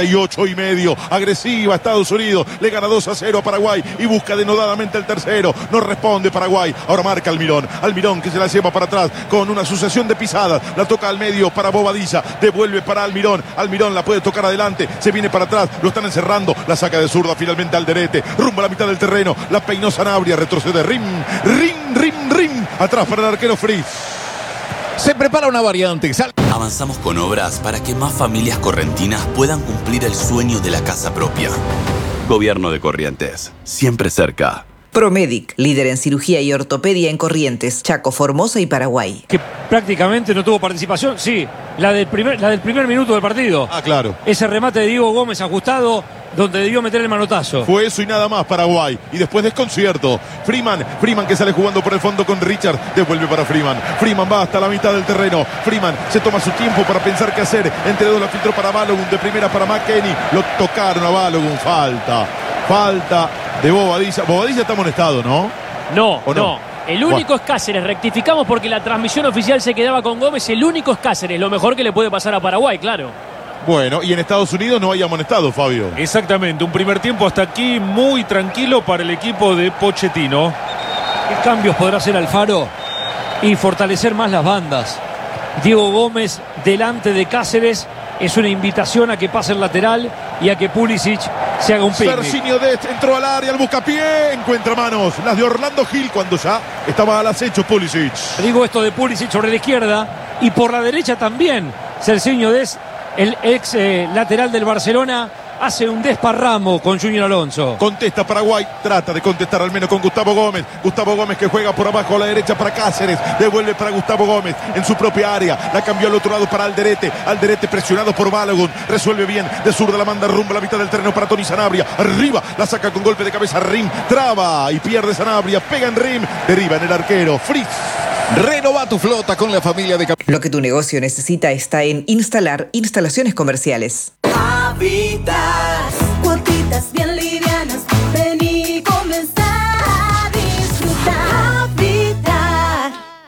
38,5. Agresiva Estados Unidos. Le gana 2-0 a Paraguay. Y busca denodadamente el tercero. No responde Paraguay. Ahora marca Almirón. Almirón que se la lleva para atrás con una sucesión de pisadas. La toca al medio para Bobadilla. Devuelve para Almirón. Almirón la puede tocar adelante. Se viene para atrás. Lo están encerrando. La saca de zurda finalmente Alderete. Rumbo a la mitad del terreno. La peinó Sanabria. Retrocede Rim. Atrás para el arquero Fritz. Se prepara una variante. Avanzamos con obras para que más familias correntinas puedan cumplir el sueño de la casa propia. Gobierno de Corrientes. Siempre cerca. Promedic, líder en cirugía y ortopedia en Corrientes, Chaco, Formosa y Paraguay. Que prácticamente no tuvo participación, sí, la del primer minuto del partido. Ah, claro. Ese remate de Diego Gómez ajustado, donde debió meter el manotazo. Fue eso y nada más Paraguay. Y después desconcierto. Freeman que sale jugando por el fondo con Richard. Devuelve para Freeman. Freeman va hasta la mitad del terreno. Freeman se toma su tiempo para pensar qué hacer. Entre dos la filtró para Balogun. De primera para McKennie. Lo tocaron a Balogun. Falta de Bobadilla. Bobadilla está amonestado, ¿no? No. El único es Cáceres. Rectificamos porque la transmisión oficial se quedaba con Gómez. El único es Cáceres. Lo mejor que le puede pasar a Paraguay, claro. Bueno, y en Estados Unidos no hay amonestado, Fabio. Exactamente, un primer tiempo hasta aquí muy tranquilo para el equipo de Pochettino. ¿Qué cambios podrá hacer Alfaro? Y fortalecer más las bandas. Diego Gómez delante de Cáceres es una invitación a que pase el lateral y a que Pulisic se haga un picnic. Serginho Dest entró al área, al buscapié, encuentra manos, las de Orlando Gil cuando ya estaba al acecho Pulisic. Digo esto de Pulisic sobre la izquierda y por la derecha también. Serginho Dest, el ex lateral del Barcelona, hace un desparramo con Junior Alonso. Contesta Paraguay, trata de contestar al menos con Gustavo Gómez. Gustavo Gómez que juega por abajo a la derecha para Cáceres. Devuelve para Gustavo Gómez en su propia área. La cambió al otro lado para Alderete. Alderete presionado por Balogun. Resuelve bien. De zurda la manda rumbo a la mitad del terreno para Tony Sanabria. Arriba la saca con golpe de cabeza Rim. Traba y pierde Sanabria. Pega en Rim. Deriva en el arquero Fritz. Renova tu flota con la familia de... Lo que tu negocio necesita está en Instalar Instalaciones Comerciales. Habitas, cuotitas bien livianas, ven y comenzar a disfrutar. Habitar.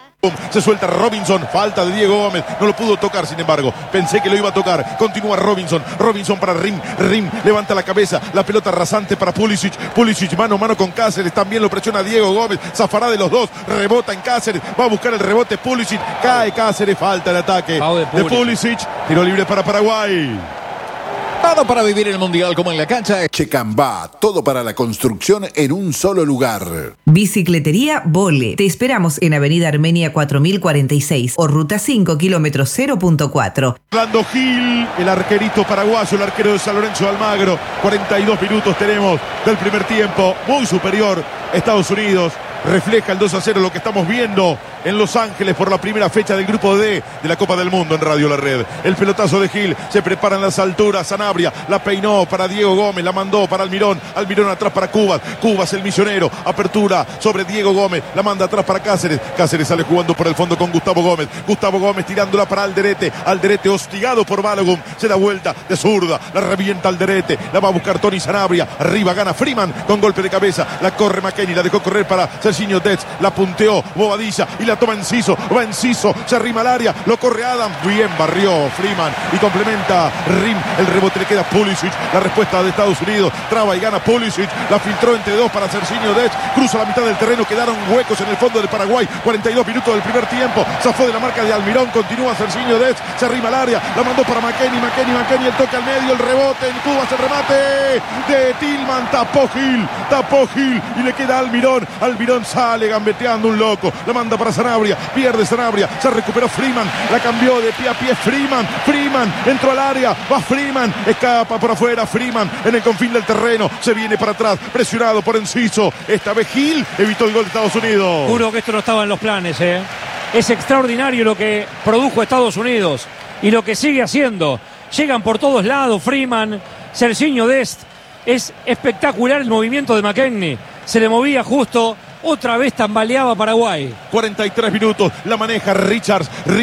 Se suelta Robinson, falta de Diego Gómez, no lo pudo tocar, sin embargo, pensé que lo iba a tocar. Continúa Robinson para Rim levanta la cabeza, la pelota rasante para Pulisic mano a mano con Cáceres, también lo presiona Diego Gómez, zafará de los dos, rebota en Cáceres, va a buscar el rebote Pulisic, cae Cáceres, falta el ataque de Pulisic, tiro libre para Paraguay. Todo para vivir el mundial como en la cancha. Checambá, todo para la construcción en un solo lugar. Bicicletería Vole. Te esperamos en Avenida Armenia 4046 o Ruta 5, kilómetros 0.4. Orlando Gil, el arquerito paraguayo, el arquero de San Lorenzo de Almagro. 42 minutos tenemos del primer tiempo, muy superior Estados Unidos. Refleja el 2-0 lo que estamos viendo en Los Ángeles por la primera fecha del grupo D de la Copa del Mundo en Radio La Red. El pelotazo de Gil, se prepara en las alturas, Sanabria la peinó para Diego Gómez, la mandó para Almirón, Almirón atrás para Cubas, Cubas el misionero, apertura sobre Diego Gómez, la manda atrás para Cáceres, Cáceres sale jugando por el fondo con Gustavo Gómez tirándola para Alderete hostigado por Balogun, se da vuelta de zurda, la revienta Alderete, la va a buscar Tony Sanabria, arriba gana Freeman con golpe de cabeza, la corre McKennie, la dejó correr para Serginho Dest, la punteó Bobadilla y la toma Enciso, va Enciso, se arrima al área, lo corre Adam, bien barrió Freeman y complementa Rim, el rebote le queda a Pulisic, la respuesta de Estados Unidos, traba y gana Pulisic, la filtró entre dos para Serginho Dest, cruza la mitad del terreno, quedaron huecos en el fondo de Paraguay, 42 minutos del primer tiempo, zafó de la marca de Almirón, continúa Serginho Dest, se arrima al área, la mandó para McKennie, el toque al medio, el rebote, en Cubas el remate de Tillman, tapó Gil y le queda a Almirón sale gambeteando un loco, la manda para Sanabria, pierde Sanabria, se recuperó Freeman, la cambió de pie a pie Freeman entró al área, va Freeman, escapa por afuera Freeman en el confín del terreno, se viene para atrás, presionado por Enciso, esta vez Gil evitó el gol de Estados Unidos. Juro que esto no estaba en los planes, Es extraordinario lo que produjo Estados Unidos y lo que sigue haciendo. Llegan por todos lados, Freeman, Serginho Dest. Es espectacular el movimiento de McKennie. Se le movía justo. Otra vez tambaleaba Paraguay. 43 minutos, la maneja Richard,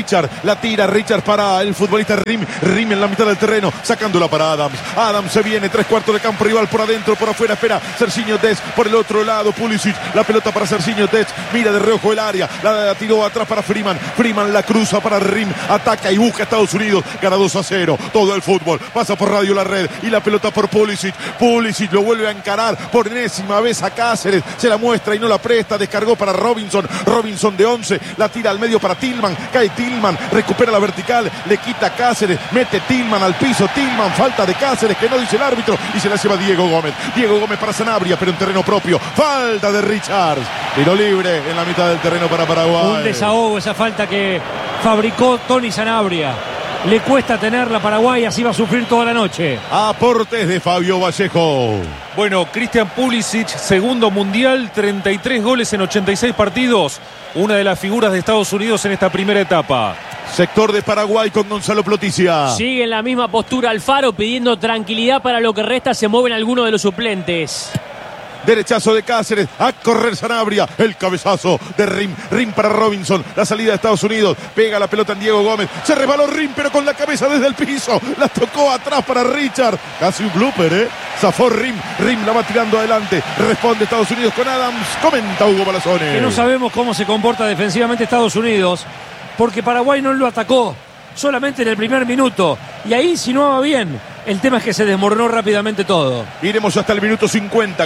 la tira Richard para el futbolista Rim en la mitad del terreno, sacándola para Adams se viene, 3/4 de campo rival por adentro, por afuera, espera Serginho Dest, por el otro lado Pulisic, la pelota para Serginho Dest, mira de reojo el área, la tiró atrás para Freeman la cruza para Rim, ataca y busca a Estados Unidos, gana 2-0, todo el fútbol, pasa por Radio La Red y la pelota por Pulisic lo vuelve a encarar por enésima vez a Cáceres, se la muestra y no la presta, descargó para Robinson de 11, la tira al medio para Tillman, cae Tillman, recupera la vertical, le quita Cáceres, mete Tillman al piso, falta de Cáceres que no dice el árbitro y se la lleva Diego Gómez para Sanabria, pero en terreno propio, falta de Richards, tiro libre en la mitad del terreno para Paraguay. Un desahogo esa falta que fabricó Tony Sanabria. Le cuesta tenerla Paraguay, así va a sufrir toda la noche. Aportes de Fabio Vallejo. Bueno, Christian Pulisic, segundo mundial, 33 goles en 86 partidos. Una de las figuras de Estados Unidos en esta primera etapa. Sector de Paraguay con Gonzalo Ploticia. Sigue en la misma postura Alfaro pidiendo tranquilidad para lo que resta. Se mueven algunos de los suplentes. Derechazo de Cáceres, a correr Sanabria, el cabezazo de Rim para Robinson, la salida de Estados Unidos, pega la pelota en Diego Gómez, se resbaló Rim pero con la cabeza desde el piso, la tocó atrás para Richard, casi un blooper, zafó Rim la va tirando adelante, responde Estados Unidos con Adams, comenta Hugo Balazone. Que no sabemos cómo se comporta defensivamente Estados Unidos, porque Paraguay no lo atacó, solamente en el primer minuto, y ahí insinuaba bien. El tema es que se desmoronó rápidamente todo. Iremos hasta el minuto 50,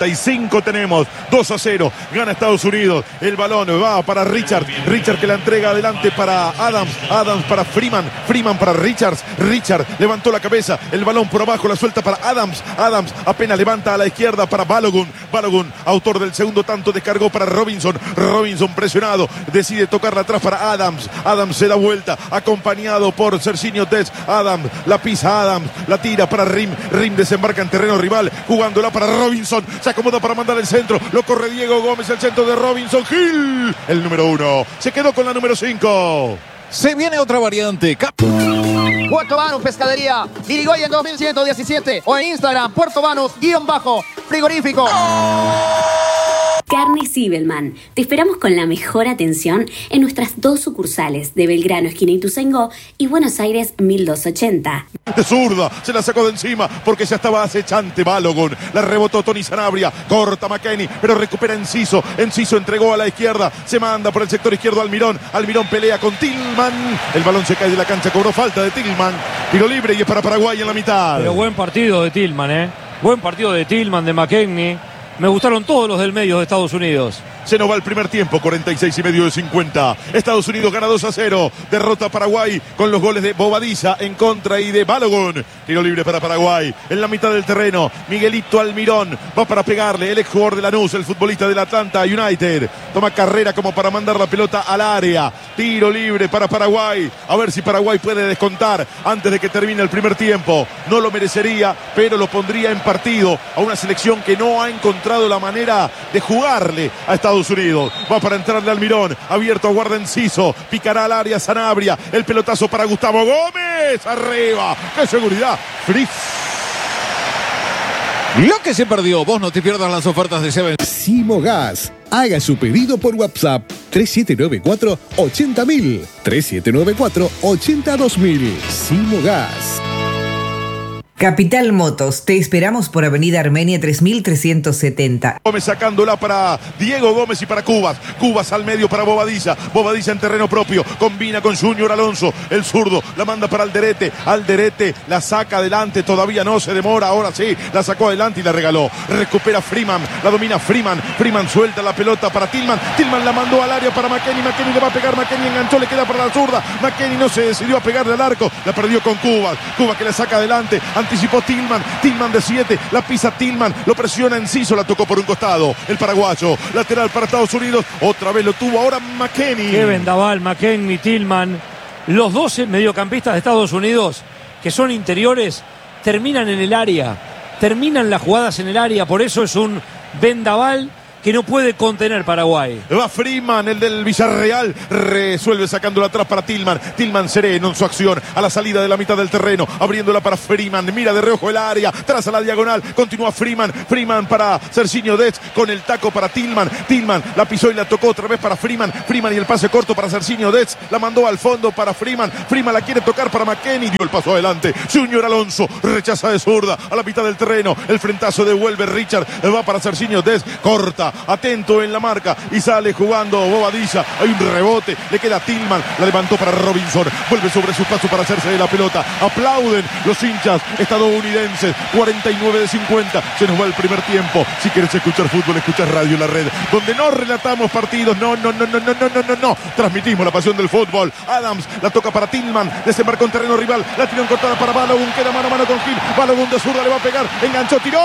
45 tenemos, 2-0, gana Estados Unidos, el balón va para Richard que la entrega adelante para Adams para Freeman para Richard levantó la cabeza, el balón por abajo, la suelta para Adams apenas levanta a la izquierda para Balogun, autor del segundo tanto, descargó para Robinson presionado, decide tocarla atrás para Adams se da vuelta, acompañado por Serginho Dest, la pisa la tira para Rim desembarca en terreno rival, jugándola para Robinson, se acomoda para mandar el centro, lo corre Diego Gómez, el centro de Robinson, Gil, el número 1, se quedó con la número 5. Se viene otra variante. Puerto Banús Pescadería, Irigoyen 2117 o en Instagram, Puerto Banús_frigorífico. Carne Sibelman. Te esperamos con la mejor atención en nuestras 2 sucursales de Belgrano, esquina Ituzaingó, y Buenos Aires 1280. De zurda, se la sacó de encima porque ya estaba acechante Balogun. La rebotó Tony Sanabria, corta McKennie, pero recupera Enciso entregó a la izquierda, se manda por el sector izquierdo Almirón pelea con Tillman, el balón se cae de la cancha, cobró falta de Tillman, tiro libre y es para Paraguay en la mitad. Pero buen partido de Tillman, buen partido de Tillman, de McKennie. Me gustaron todos los del medio de Estados Unidos. Se nos va el primer tiempo, 46,5 de 50. Estados Unidos gana 2-0. Derrota a Paraguay con los goles de Bobadilla en contra y de Balogun. Tiro libre para Paraguay. En la mitad del terreno, Miguelito Almirón va para pegarle. El ex jugador de Lanús, el futbolista del Atlanta United. Toma carrera como para mandar la pelota al área. Tiro libre para Paraguay. A ver si Paraguay puede descontar antes de que termine el primer tiempo. No lo merecería, pero lo pondría en partido a una selección que no ha encontrado la manera de jugarle a Estados Estados Unidos. Va para entrarle Almirón. Abierto, aguarda Enciso. Picará al área Sanabria. El pelotazo para Gustavo Gómez. Arriba. ¡Qué seguridad! Fritz. Lo que se perdió, vos no te pierdas las ofertas de Seven. Simogas. Haga su pedido por WhatsApp 3794 80000 3794 82000. Simogas. Capital Motos, te esperamos por Avenida Armenia 3370. Gómez sacándola para Diego Gómez y para Cubas. Cubas al medio para Bobadilla. Bobadilla en terreno propio. Combina con Junior Alonso. El zurdo la manda para Alderete. Alderete la saca adelante. Todavía no se demora. Ahora sí. La sacó adelante y la regaló. Recupera Freeman. La domina Freeman. Freeman suelta la pelota para Tillman. Tillman la mandó al área para McKennie. McKennie le va a pegar. McKennie enganchó. Le queda para la zurda. McKennie no se decidió a pegarle al arco. La perdió con Cubas. Cubas que la saca adelante. Anticipó Tillman. Tillman de 7. La pisa Tillman. Lo presiona Enciso. La tocó por un costado. El paraguayo. Lateral para Estados Unidos. Otra vez lo tuvo. Ahora McKennie. Qué vendaval, McKennie, Tillman. Los 12 mediocampistas de Estados Unidos, que son interiores, terminan en el área. Terminan las jugadas en el área. Por eso es un vendaval que no puede contener Paraguay. Va Freeman, el del Villarreal, resuelve sacándola atrás para Tillman. Tillman sereno en su acción, a la salida de la mitad del terreno, abriéndola para Freeman, mira de reojo el área, traza la diagonal, continúa Freeman. Freeman para Serginho Dest, con el taco para Tillman. Tillman la pisó y la tocó otra vez para Freeman. Freeman y el pase corto para Serginho Dest, la mandó al fondo para Freeman. Freeman la quiere tocar para McKennie, dio el paso adelante. Junior Alonso rechaza de zurda a la mitad del terreno, el frentazo devuelve Richard, va para Serginho Dest, corta, atento en la marca y sale jugando Bobadilla. Hay un rebote, le queda Tillman, la levantó para Robinson, vuelve sobre su paso para hacerse de la pelota. Aplauden los hinchas estadounidenses. 49 de 50, se nos va el primer tiempo. Si quieres escuchar fútbol, escuchas Radio La Red, donde no relatamos partidos, no, transmitimos la pasión del fútbol. Adams la toca para Tillman, desembarcó en terreno rival, la tiró cortada para Balogun, queda mano a mano con Gil. Balogun de zurda le va a pegar, enganchó, tiró.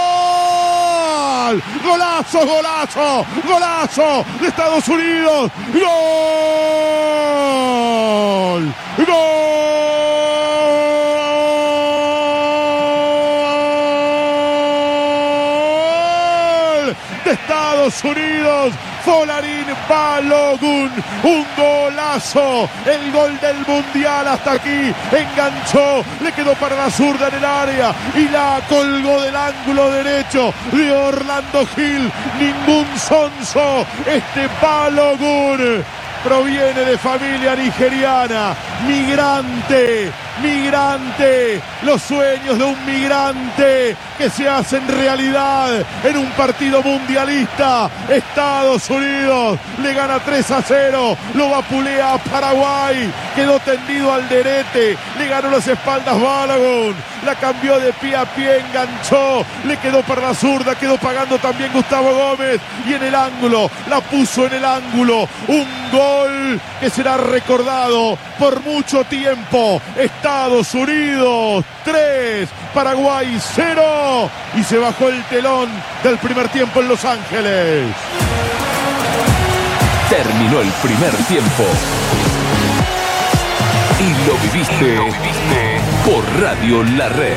¡Golazo, golazo! ¡Golazo de Estados Unidos! ¡Gol! ¡Gol! De Estados Unidos. Folarin Balogun, un golazo, el gol del mundial hasta aquí, enganchó, le quedó para la zurda en el área y la colgó del ángulo derecho de Orlando Gil. Ningún sonso, este Balogun proviene de familia nigeriana, migrante, los sueños de un migrante que se hacen realidad en un partido mundialista. Estados Unidos le gana 3-0, lo vapulea a Paraguay, quedó tendido Alderete, le ganó las espaldas Balogun, la cambió de pie a pie, enganchó, le quedó para la zurda, quedó pagando también Gustavo Gómez y en el ángulo, la puso en el ángulo, un gol que será recordado por mucho tiempo. Estados Unidos 3, Paraguay 0 y se bajó el telón del primer tiempo en Los Ángeles. Terminó el primer tiempo y lo viviste por Radio La Red.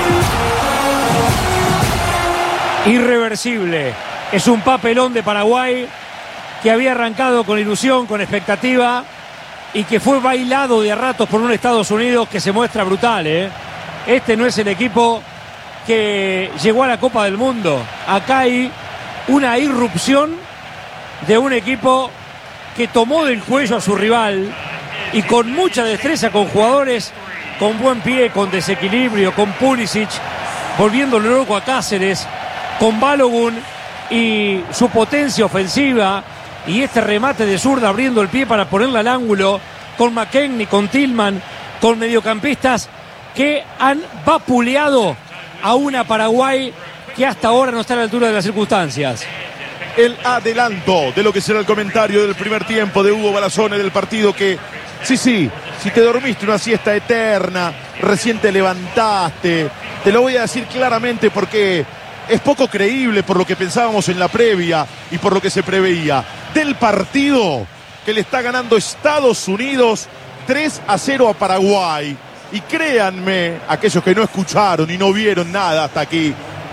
Irreversible. Es un papelón de Paraguay que había arrancado con ilusión, con expectativa y que fue bailado de a ratos por un Estados Unidos que se muestra brutal, ¿eh? Este no es el equipo que llegó a la Copa del Mundo. Acá hay una irrupción de un equipo que tomó del cuello a su rival y con mucha destreza, con jugadores con buen pie, con desequilibrio, con Pulisic volviéndole loco a Cáceres, con Balogun y su potencia ofensiva y este remate de zurda abriendo el pie para ponerla al ángulo, con McKennie, con Tillman, con mediocampistas que han vapuleado a una Paraguay que hasta ahora no está a la altura de las circunstancias. El adelanto de lo que será el comentario del primer tiempo de Hugo Balazone del partido que, sí, si te dormiste una siesta eterna, recién te levantaste, te lo voy a decir claramente porque es poco creíble por lo que pensábamos en la previa y por lo que se preveía. Del partido que le está ganando Estados Unidos 3-0 a Paraguay. Y créanme, aquellos que no escucharon y no vieron nada hasta aquí,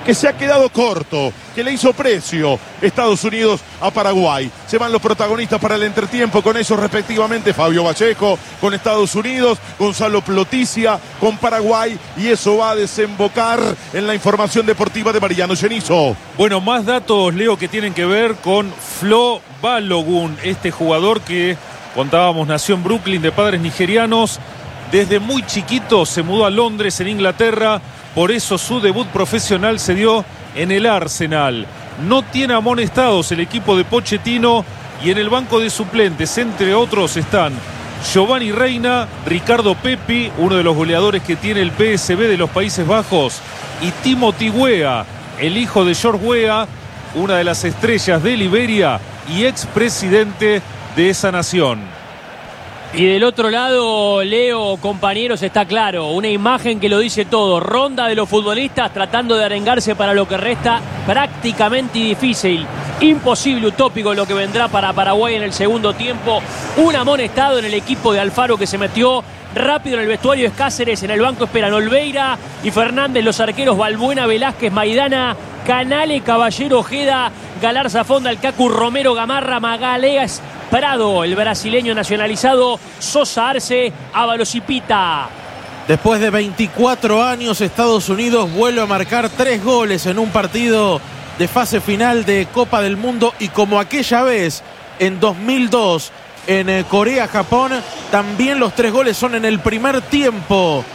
que se ha quedado corto, que le hizo precio Estados Unidos a Paraguay. Se van los protagonistas para el entretiempo con ellos respectivamente, Fabio Vallejo con Estados Unidos, Gonzalo Ploticia con Paraguay, y eso va a desembocar en la información deportiva de Mariano Genizo. Bueno, más datos, Leo, que tienen que ver con Flo Balogun, este jugador que contábamos nació en Brooklyn de padres nigerianos. Desde muy chiquito se mudó a Londres, en Inglaterra. Por eso su debut profesional se dio en el Arsenal. No tiene amonestados el equipo de Pochettino, y en el banco de suplentes, entre otros, están Giovanni Reina, Ricardo Pepi, uno de los goleadores que tiene el PSV de los Países Bajos, y Timothy Weah, el hijo de George Weah, una de las estrellas de Liberia y expresidente de esa nación. Y del otro lado, Leo, compañeros, está claro, una imagen que lo dice todo. Ronda de los futbolistas tratando de arengarse para lo que resta, prácticamente difícil, imposible, utópico lo que vendrá para Paraguay en el segundo tiempo. Un amonestado en el equipo de Alfaro que se metió rápido en el vestuario, es Cáceres. En el banco esperan Olveira y Fernández, los arqueros Balbuena, Velázquez, Maidana, Canale, Caballero, Ojeda, Galarza, Fonda, el Cacu, Romero, Gamarra, Magaleas, Prado, el brasileño nacionalizado, Sosa, Arce, Ábalos y Pita. Después de 24 años, Estados Unidos vuelve a marcar 3 goles en un partido de fase final de Copa del Mundo, y como aquella vez en 2002 en Corea-Japón, también los 3 goles son en el primer tiempo